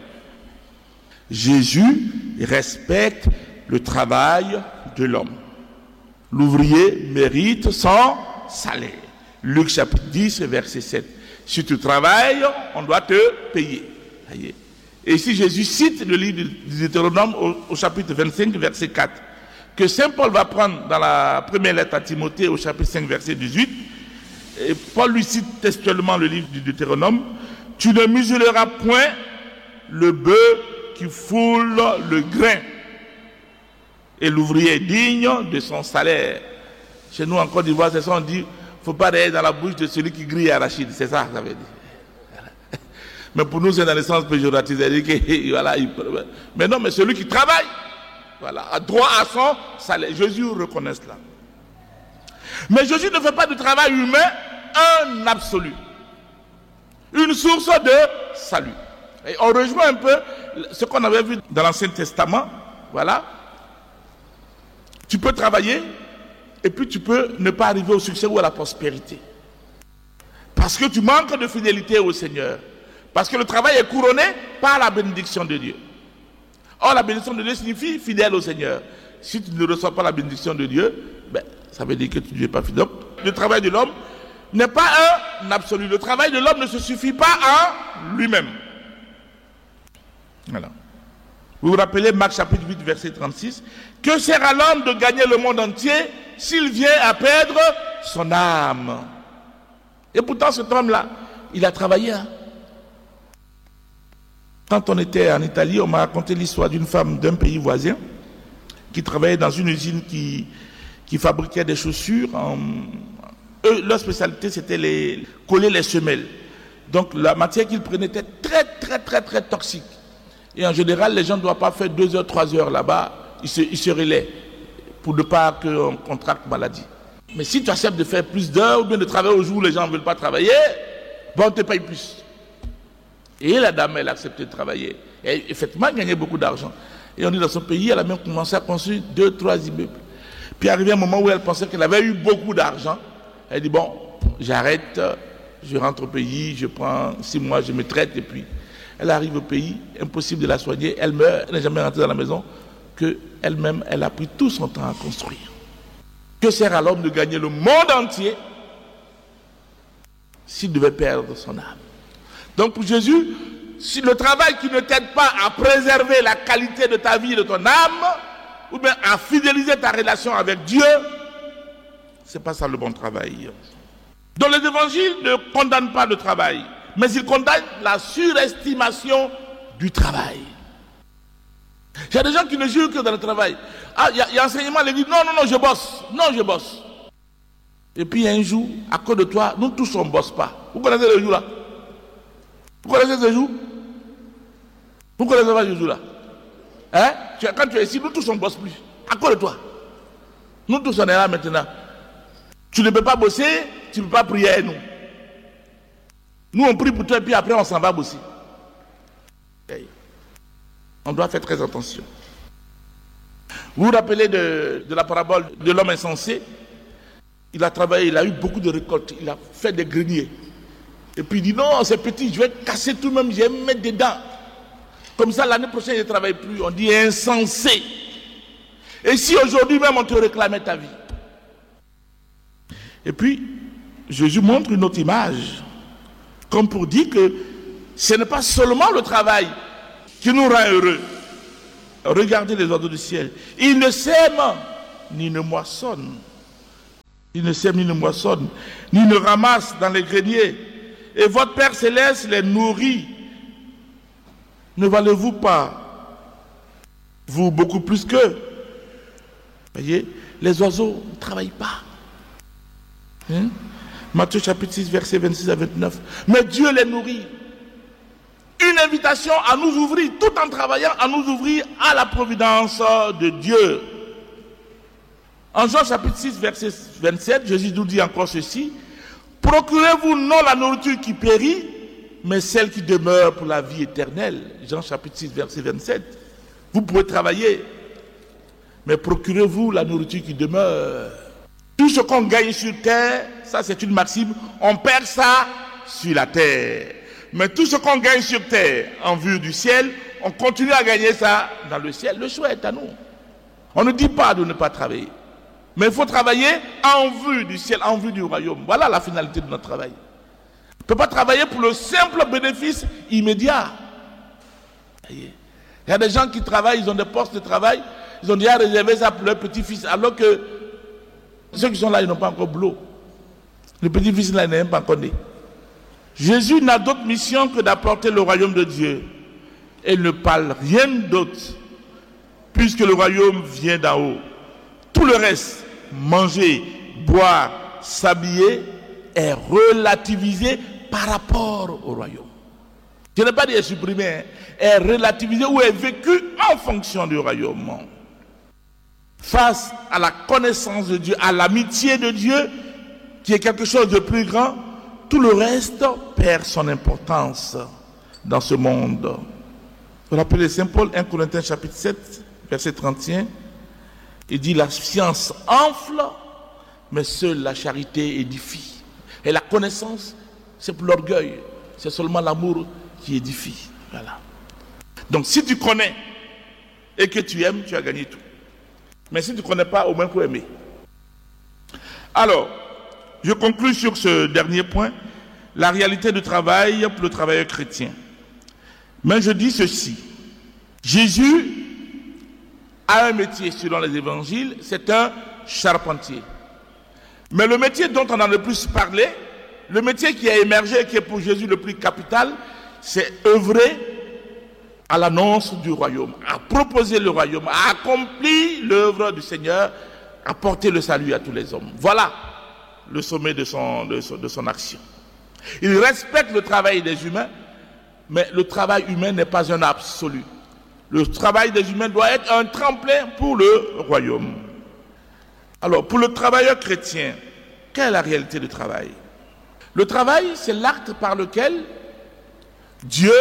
Jésus respecte le travail de l'homme. L'ouvrier mérite son salaire. Luc chapitre dix, verset sept. Si tu travailles, on doit te payer. Et ici, Jésus cite le livre du Deutéronome au, au chapitre vingt-cinq, verset quatre, que Saint Paul va prendre dans la première lettre à Timothée au chapitre cinq, verset dix-huit. Et Paul lui cite textuellement le livre du Deutéronome. Tu ne muselleras point le bœuf qui foule le grain, et l'ouvrier est digne de son salaire. Chez nous, en Côte d'Ivoire, c'est ça, on dit, il ne faut pas aller dans la bouche de celui qui grille arachide. C'est ça, ça veut dire. Mais pour nous, c'est dans le sens péjoratif. Que, voilà, il, mais non, mais celui qui travaille, voilà, a droit à son salaire. Jésus reconnaît cela. Mais Jésus ne fait pas du travail humain un absolu, une source de salut. Et on rejoint un peu ce qu'on avait vu dans l'Ancien Testament. Voilà. Tu peux travailler et puis tu peux ne pas arriver au succès ou à la prospérité. Parce que tu manques de fidélité au Seigneur. Parce que le travail est couronné par la bénédiction de Dieu. Or, la bénédiction de Dieu signifie fidèle au Seigneur. Si tu ne reçois pas la bénédiction de Dieu, ben, ça veut dire que tu n'es pas fidèle. Le travail de l'homme n'est pas un absolu. Le travail de l'homme ne se suffit pas en lui-même. Voilà. Vous vous rappelez Marc chapitre huit, verset trente-six. Que sert à l'homme de gagner le monde entier s'il vient à perdre son âme? Et pourtant, cet homme-là, il a travaillé. Hein? Quand on était en Italie, on m'a raconté l'histoire d'une femme d'un pays voisin qui travaillait dans une usine qui, qui fabriquait des chaussures. En, eux, leur spécialité, c'était les, coller les semelles. Donc, la matière qu'ils prenaient était très, très, très, très toxique. Et en général, les gens ne doivent pas faire deux heures, trois heures là-bas. Ils se, ils se relaient pour ne pas qu'on contracte maladie. Mais si tu acceptes de faire plus d'heures ou bien de travailler au jour où les gens ne veulent pas travailler, bon, on te paye plus. Et la dame, elle a accepté de travailler. Et effectivement, elle gagnait beaucoup d'argent. Et on dit dans son pays, elle a même commencé à construire deux, trois immeubles. Puis arrivé un moment où elle pensait qu'elle avait eu beaucoup d'argent, elle dit, bon, j'arrête, je rentre au pays, je prends six mois, je me traite, et puis elle arrive au pays, impossible de la soigner, elle meurt, elle n'est jamais rentrée dans la maison, qu'elle-même, elle a pris tout son temps à construire. Que sert à l'homme de gagner le monde entier s'il devait perdre son âme? Donc pour Jésus, si le travail qui ne t'aide pas à préserver la qualité de ta vie et de ton âme, ou bien à fidéliser ta relation avec Dieu, c'est pas ça le bon travail. Donc les évangiles ne condamnent pas le travail, mais ils condamnent la surestimation du travail. Il y a des gens qui ne jurent que dans le travail. Ah, il y a, il y a enseignement, ils disent non, non, non, je bosse. Non, je bosse. Et puis un jour, à cause de toi, nous tous on ne bosse pas. Vous connaissez le jour là? Vous connaissez ce jour? Vous connaissez pas ce jour là? Hein? Quand tu es ici, nous tous on ne bosse plus. À cause de toi. Nous tous on est là maintenant. Tu ne peux pas bosser, tu ne peux pas prier à nous. Nous on prie pour toi et puis après on s'en va bosser. Okay. On doit faire très attention. Vous vous rappelez de, de la parabole de l'homme insensé? Il a travaillé, il a eu beaucoup de récoltes, il a fait des greniers. Et puis il dit non, c'est petit, je vais casser tout même, je vais me mettre dedans. Comme ça, l'année prochaine, je ne travaille plus. On dit insensé. Et si aujourd'hui même on te réclamait ta vie? Et puis, Jésus montre une autre image, comme pour dire que ce n'est pas seulement le travail qui nous rend heureux. Regardez les oiseaux du ciel. Ils ne sèment ni ne moissonnent. Ils ne sèment ni ne moissonnent, ni ne ramassent dans les greniers. Et votre Père Céleste les nourrit. Ne valez-vous pas, vous, beaucoup plus qu'eux? Voyez, les oiseaux ne travaillent pas. Hein? Matthieu chapitre six, versets vingt-six à vingt-neuf. Mais Dieu les nourrit. Une invitation à nous ouvrir, tout en travaillant, à nous ouvrir à la providence de Dieu. En Jean chapitre six, verset vingt-sept, Jésus nous dit encore ceci. Procurez-vous non la nourriture qui périt, mais celle qui demeure pour la vie éternelle. Jean chapitre six, verset vingt-sept. Vous pouvez travailler, mais procurez-vous la nourriture qui demeure. Tout ce qu'on gagne sur terre, ça c'est une maxime, on perd ça sur la terre. Mais tout ce qu'on gagne sur terre en vue du ciel, on continue à gagner ça dans le ciel. Le choix est à nous. On ne dit pas de ne pas travailler. Mais il faut travailler en vue du ciel, en vue du royaume. Voilà la finalité de notre travail. On ne peut pas travailler pour le simple bénéfice immédiat. Il y a des gens qui travaillent, ils ont des postes de travail, ils ont déjà réservé ça pour leur petit-fils, alors que ceux qui sont là, ils n'ont pas encore boulot. Le petit-fils là, il n'est même pas encore né. Jésus n'a d'autre mission que d'apporter le royaume de Dieu. Et il ne parle rien d'autre, puisque le royaume vient d'en haut. Tout le reste, manger, boire, s'habiller, est relativisé par rapport au royaume. Je n'ai pas dit supprimé, hein, est relativisé ou est vécu en fonction du royaume. Face à la connaissance de Dieu, à l'amitié de Dieu, qui est quelque chose de plus grand, tout le reste perd son importance dans ce monde. Vous rappelez Saint Paul, premier Corinthiens chapitre sept, verset trente et un, il dit la science enfle, mais seule la charité édifie. Et la connaissance, c'est pour l'orgueil, c'est seulement l'amour qui édifie. Voilà. Donc si tu connais et que tu aimes, tu as gagné tout. Mais si tu ne connais pas, au moins il faut aimer. Alors, je conclue sur ce dernier point, la réalité du travail pour le travailleur chrétien. Mais je dis ceci, Jésus a un métier selon les évangiles, c'est un charpentier. Mais le métier dont on a le plus parlé, le métier qui a émergé et qui est pour Jésus le plus capital, c'est œuvrer à l'annonce du royaume, à proposer le royaume, à accomplir l'œuvre du Seigneur, à porter le salut à tous les hommes. Voilà le sommet de son, de son, de son action. Il respecte le travail des humains, mais le travail humain n'est pas un absolu. Le travail des humains doit être un tremplin pour le royaume. Alors, pour le travailleur chrétien, quelle est la réalité du travail? Le travail, c'est l'acte par lequel Dieu,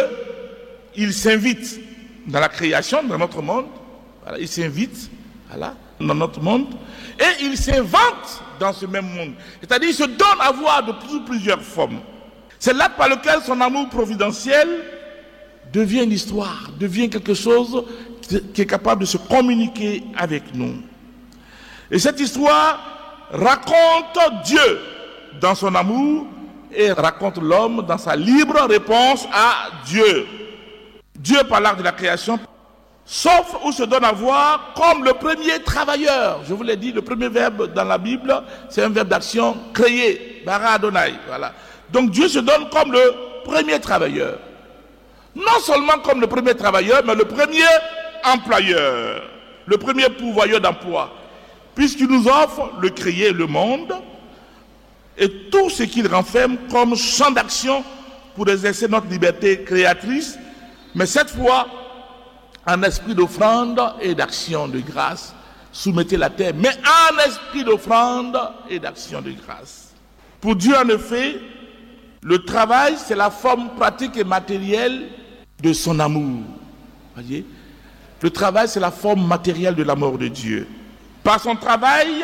il s'invite dans la création, dans notre monde. Voilà, il s'invite, voilà, dans notre monde, et il s'invente dans ce même monde. C'est-à-dire, il se donne à voir de plusieurs formes. C'est l'acte par lequel son amour providentiel devient une histoire, devient quelque chose qui est capable de se communiquer avec nous. Et cette histoire raconte Dieu dans son amour et raconte l'homme dans sa libre réponse à Dieu. Dieu, par l'art de la création, s'offre ou se donne à voir comme le premier travailleur. Je vous l'ai dit, le premier verbe dans la Bible, c'est un verbe d'action, créer, bara Adonai. Voilà. Donc Dieu se donne comme le premier travailleur. Non seulement comme le premier travailleur, mais le premier employeur, le premier pourvoyeur d'emploi, puisqu'il nous offre le créer, le monde, et tout ce qu'il renferme comme champ d'action pour exercer notre liberté créatrice, mais cette fois en esprit d'offrande et d'action de grâce. Soumettez la terre, mais en esprit d'offrande et d'action de grâce. Pour Dieu, en effet, le travail, c'est la forme pratique et matérielle de son amour. Voyez? Le travail, c'est la forme matérielle de l'amour de Dieu. Par son travail,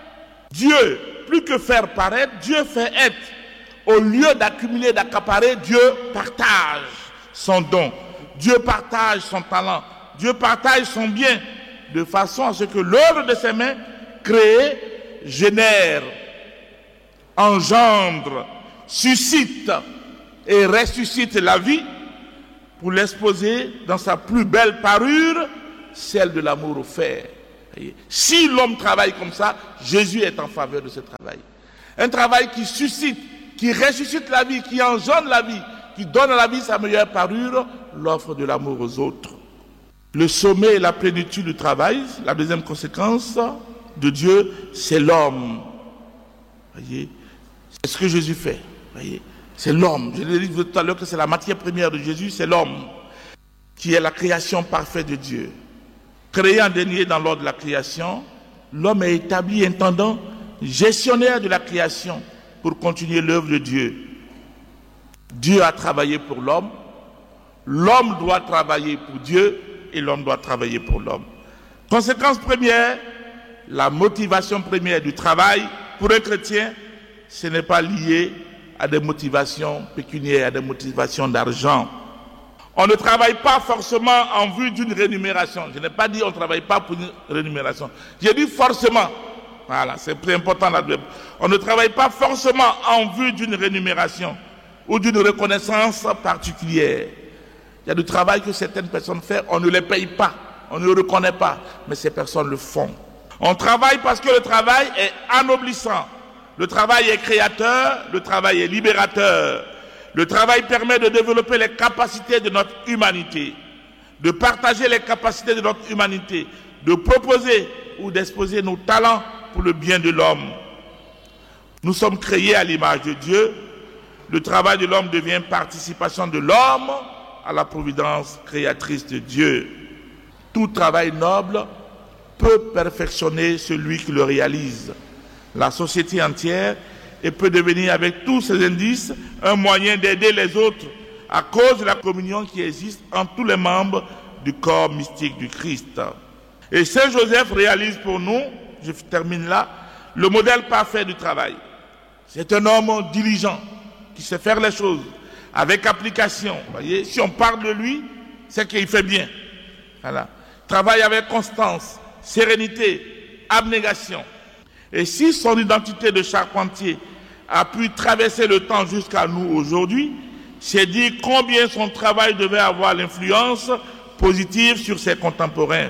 Dieu, plus que faire paraître, Dieu fait être. Au lieu d'accumuler, d'accaparer, Dieu partage son don. Dieu partage son talent. Dieu partage son bien, de façon à ce que l'œuvre de ses mains créée génère, engendre, suscite et ressuscite la vie pour l'exposer dans sa plus belle parure, celle de l'amour offert. Si l'homme travaille comme ça, Jésus est en faveur de ce travail. Un travail qui suscite, qui ressuscite la vie, qui engendre la vie, qui donne à la vie sa meilleure parure, l'offre de l'amour aux autres. Le sommet et la plénitude du travail, la deuxième conséquence de Dieu, c'est l'homme. Voyez, c'est ce que Jésus fait. Voyez, c'est l'homme. Je l'ai dit tout à l'heure que c'est la matière première de Jésus, c'est l'homme, qui est la création parfaite de Dieu. Créé en dernier dans l'ordre de la création, l'homme est établi intendant, gestionnaire de la création pour continuer l'œuvre de Dieu. Dieu a travaillé pour l'homme, l'homme doit travailler pour Dieu et l'homme doit travailler pour l'homme. Conséquence première, la motivation première du travail pour un chrétien, ce n'est pas lié à des motivations pécuniaires, à des motivations d'argent. On ne travaille pas forcément en vue d'une rémunération. Je n'ai pas dit on ne travaille pas pour une rémunération. J'ai dit forcément. Voilà, c'est très important là. On ne travaille pas forcément en vue d'une rémunération ou d'une reconnaissance particulière. Il y a du travail que certaines personnes font, on ne les paye pas, on ne le reconnaît pas, mais ces personnes le font. On travaille parce que le travail est anoblissant. Le travail est créateur, le travail est libérateur. Le travail permet de développer les capacités de notre humanité, de partager les capacités de notre humanité, de proposer ou d'exposer nos talents pour le bien de l'homme. Nous sommes créés à l'image de Dieu. Le travail de l'homme devient participation de l'homme à la providence créatrice de Dieu. Tout travail noble peut perfectionner celui qui le réalise, la société entière, et peut devenir avec tous ces indices un moyen d'aider les autres à cause de la communion qui existe entre tous les membres du corps mystique du Christ. Et Saint Joseph réalise pour nous, je termine là, le modèle parfait du travail. C'est un homme diligent qui sait faire les choses avec application. Vous voyez, si on parle de lui, c'est qu'il fait bien. Voilà. Travaille avec constance, sérénité, abnégation. Et si son identité de charpentier a pu traverser le temps jusqu'à nous aujourd'hui, c'est dire combien son travail devait avoir l'influence positive sur ses contemporains.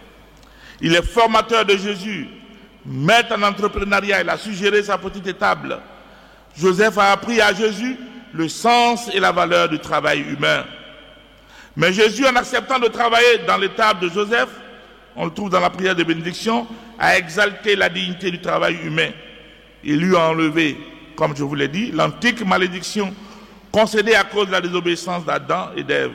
Il est formateur de Jésus, maître en entrepreneuriat, il a suggéré sa petite étable. Joseph a appris à Jésus le sens et la valeur du travail humain. Mais Jésus, en acceptant de travailler dans l'étable de Joseph, on le trouve dans la prière de bénédiction, a exalté la dignité du travail humain. Il lui a enlevé, comme je vous l'ai dit, l'antique malédiction concédée à cause de la désobéissance d'Adam et d'Ève.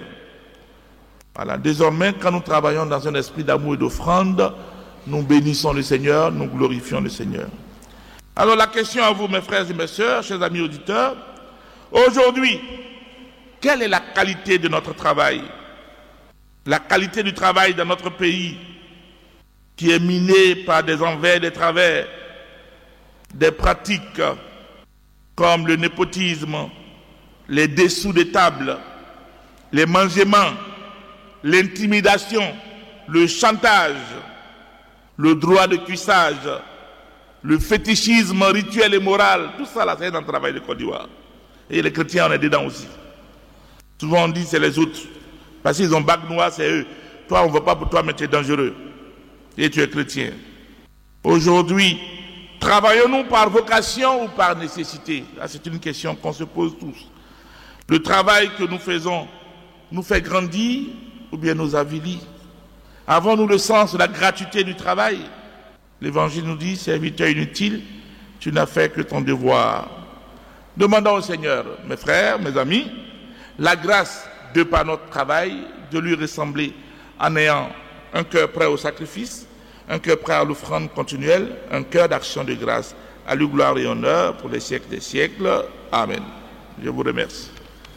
Voilà. Désormais, quand nous travaillons dans un esprit d'amour et d'offrande, nous bénissons le Seigneur, nous glorifions le Seigneur. Alors la question à vous, mes frères et mes sœurs, chers amis auditeurs, aujourd'hui, quelle est la qualité de notre travail? La qualité du travail dans notre pays, qui est minée par des envers, des travers, des pratiques comme le népotisme, les dessous des tables, les mangements, l'intimidation, le chantage, le droit de cuissage, le fétichisme rituel et moral, tout ça là, c'est dans le travail de Côte d'Ivoire. Et les chrétiens, on est dedans aussi. Souvent on dit c'est les autres. Parce qu'ils ont bague noire, c'est eux. Toi, on ne veut pas pour toi, mais tu es dangereux. Et tu es chrétien. Aujourd'hui, travaillons-nous par vocation ou par nécessité? Là, c'est une question qu'on se pose tous. Le travail que nous faisons nous fait grandir ou bien nous avilit? Avons-nous le sens de la gratuité du travail? L'Évangile nous dit, serviteur inutile, tu n'as fait que ton devoir. Demandons au Seigneur, mes frères, mes amis, la grâce de par notre travail, de lui ressembler en ayant un cœur prêt au sacrifice, un cœur prêt à l'offrande continuelle, un cœur d'action de grâce. À lui gloire et honneur pour les siècles des siècles. Amen. Je vous remercie.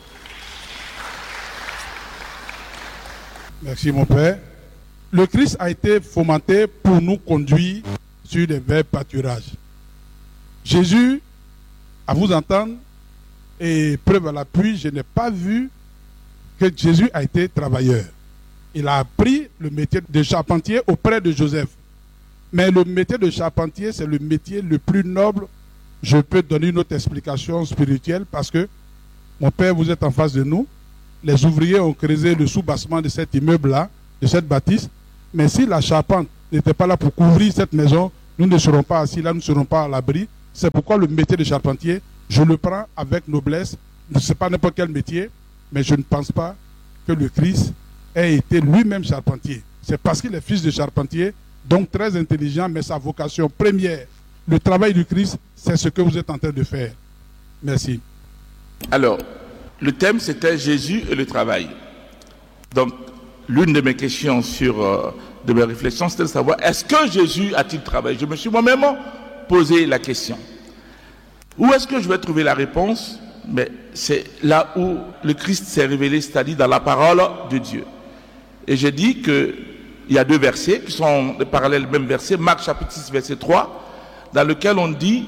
Merci mon Père. Le Christ a été fomenté pour nous conduire sur des verts pâturages. Jésus, à vous entendre, et preuve à l'appui, je n'ai pas vu que Jésus a été travailleur. Il a appris le métier de charpentier auprès de Joseph. Mais le métier de charpentier, c'est le métier le plus noble. Je peux donner une autre explication spirituelle parce que, mon Père, vous êtes en face de nous. les ouvriers ont creusé le sous-bassement de cet immeuble-là, de cette bâtisse. Mais si la charpente n'était pas là pour couvrir cette maison, nous ne serons pas assis là, nous ne serons pas à l'abri. C'est pourquoi le métier de charpentier, je le prends avec noblesse. Ce n'est pas n'importe quel métier, mais je ne pense pas que le Christ ait été lui-même charpentier. C'est parce qu'il est fils de charpentier, donc très intelligent, mais sa vocation première, le travail du Christ, c'est ce que vous êtes en train de faire. Merci. Alors, le thème c'était Jésus et le travail. Donc, l'une de mes questions sur, euh, de mes réflexions, c'était de savoir, est-ce que Jésus a-t-il travaillé? Je me suis moi-même posé la question. Où est-ce que je vais trouver la réponse? Mais c'est là où le Christ s'est révélé, c'est-à-dire dans la parole de Dieu. Et j'ai dit qu'il y a deux versets qui sont des parallèles même versets, Marc chapitre six, verset trois, dans lequel on dit,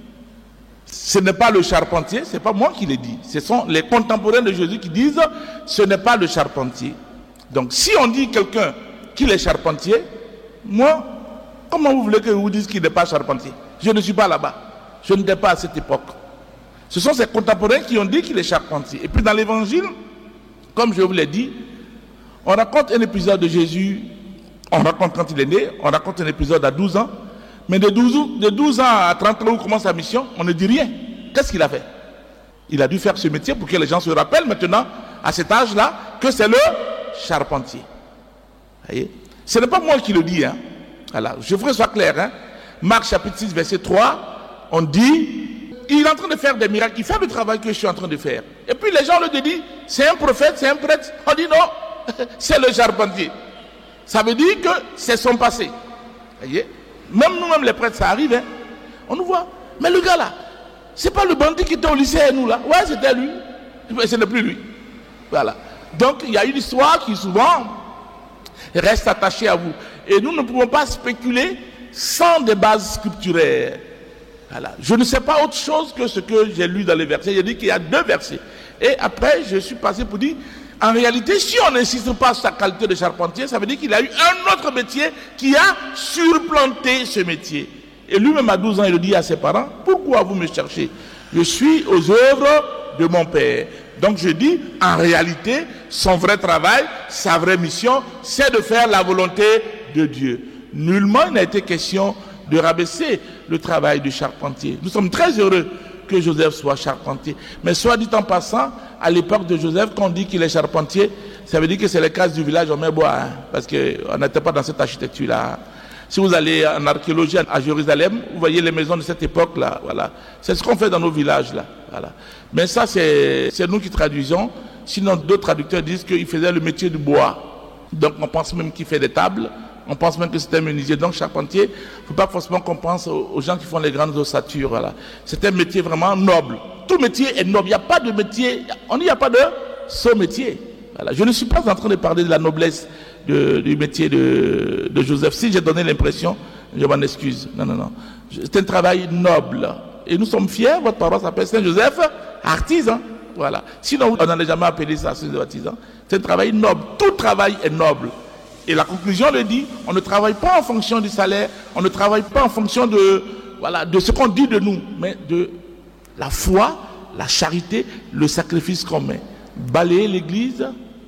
ce n'est pas le charpentier, ce n'est pas moi qui l'ai dit, ce sont les contemporains de Jésus qui disent, ce n'est pas le charpentier. Donc si on dit quelqu'un qu'il est charpentier, moi, comment vous voulez que je vous dise qu'il n'est pas charpentier? Je ne suis pas là-bas, je n'étais pas à cette époque. Ce sont ces contemporains qui ont dit qu'il est charpentier. Et puis dans l'évangile, comme je vous l'ai dit, on raconte un épisode de Jésus, on raconte quand il est né, on raconte un épisode à douze ans, mais de douze, de douze ans à trente ans où commence sa mission, on ne dit rien. Qu'est-ce qu'il a fait? Il a dû faire ce métier pour que les gens se rappellent maintenant, à cet âge-là, que c'est le charpentier. Vous voyez? Ce n'est pas moi qui le dis. Hein. Voilà. Je voudrais que ce soit clair. Hein. Marc chapitre six, verset trois, on dit, il est en train de faire des miracles, il fait le travail que je suis en train de faire. Et puis les gens le disent, c'est un prophète, c'est un prêtre. On dit non, c'est le charpentier. Ça veut dire que c'est son passé. Vous voyez? Même nous-mêmes les prêtres, ça arrive. Hein. On nous voit. Mais le gars là, c'est pas le bandit qui était au lycée et nous là. Ouais, c'était lui. Mais ce n'est plus lui. Voilà. Donc il y a une histoire qui souvent reste attachée à vous. Et nous ne pouvons pas spéculer sans des bases scripturaires. Voilà. Je ne sais pas autre chose que ce que j'ai lu dans les versets. J'ai dit qu'il y a deux versets. Et après, je suis passé pour dire, en réalité, si on n'insiste pas sur sa qualité de charpentier, ça veut dire qu'il a eu un autre métier qui a surplanté ce métier. Et lui-même à douze ans, il le dit à ses parents, pourquoi vous me cherchez? Je suis aux œuvres de mon Père. Donc je dis, en réalité, son vrai travail, sa vraie mission, c'est de faire la volonté de Dieu. Nullement il n'a été question de rabaisser le travail du charpentier. Nous sommes très heureux que Joseph soit charpentier. Mais soit dit en passant, à l'époque de Joseph, quand on dit qu'il est charpentier, ça veut dire que c'est les cases du village, on met bois, hein, parce qu'on n'était pas dans cette architecture-là. Si vous allez en archéologie à Jérusalem, vous voyez les maisons de cette époque-là, voilà. C'est ce qu'on fait dans nos villages-là, voilà. Mais ça, c'est, c'est nous qui traduisons. Sinon, d'autres traducteurs disent qu'il faisait le métier du bois. Donc, on pense même qu'il fait des tables. On pense même que c'était un menuisier. Donc, charpentier, il ne faut pas forcément qu'on pense aux, aux gens qui font les grandes ossatures, voilà. C'est un métier vraiment noble. Tout métier est noble. Il n'y a pas de métier, on n'y a pas de saut métier. Voilà. Je ne suis pas en train de parler de la noblesse de, du métier de, de Joseph. Si j'ai donné l'impression, je m'en excuse. Non, non, non. C'est un travail noble. Et nous sommes fiers, votre paroisse s'appelle Saint-Joseph, artisan. Voilà. Sinon, on n'allait jamais appeler ça Saint-Joseph artisan. C'est un travail noble. Tout travail est noble. Et la conclusion le dit, on ne travaille pas en fonction du salaire, on ne travaille pas en fonction de, voilà, de ce qu'on dit de nous, mais de la foi, la charité, le sacrifice qu'on met. Balayer l'église,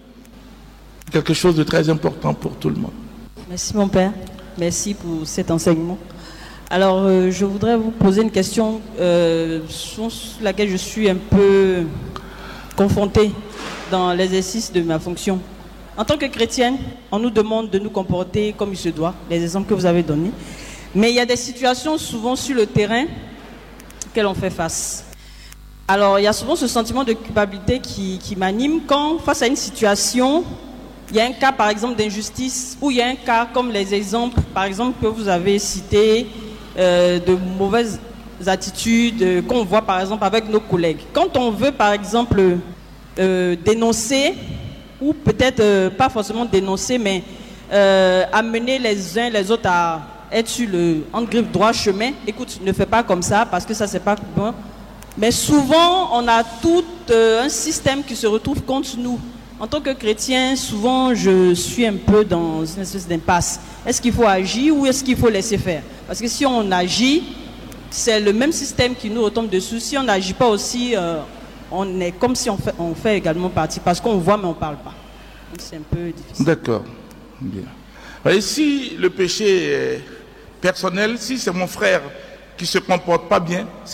quelque chose de très important pour tout le monde. Merci mon père, merci pour cet enseignement. Alors euh, je voudrais vous poser une question euh, sur laquelle je suis un peu confrontée dans l'exercice de ma fonction. En tant que chrétienne, on nous demande de nous comporter comme il se doit, les exemples que vous avez donnés. Mais il y a des situations souvent sur le terrain auxquelles on fait face. Alors il y a souvent ce sentiment de culpabilité qui, qui m'anime quand face à une situation, il y a un cas par exemple d'injustice ou il y a un cas comme les exemples par exemple que vous avez cités euh, de mauvaises attitudes euh, qu'on voit par exemple avec nos collègues. Quand on veut par exemple euh, dénoncer ou peut-être euh, pas forcément dénoncer, mais euh, amener les uns les autres à être sur le entre griffes droit chemin. Écoute, ne fais pas comme ça parce que ça c'est pas bon. Mais souvent, on a tout euh, un système qui se retrouve contre nous. En tant que chrétien, souvent, je suis un peu dans une espèce d'impasse. Est-ce qu'il faut agir ou est-ce qu'il faut laisser faire? Parce que si on agit, c'est le même système qui nous retombe dessus. Si on n'agit pas aussi, euh, on est comme si on fait, on fait également partie, parce qu'on voit mais on ne parle pas. Donc c'est un peu difficile. D'accord. Bien. Et si le péché est personnel, si c'est mon frère qui se comporte pas bien,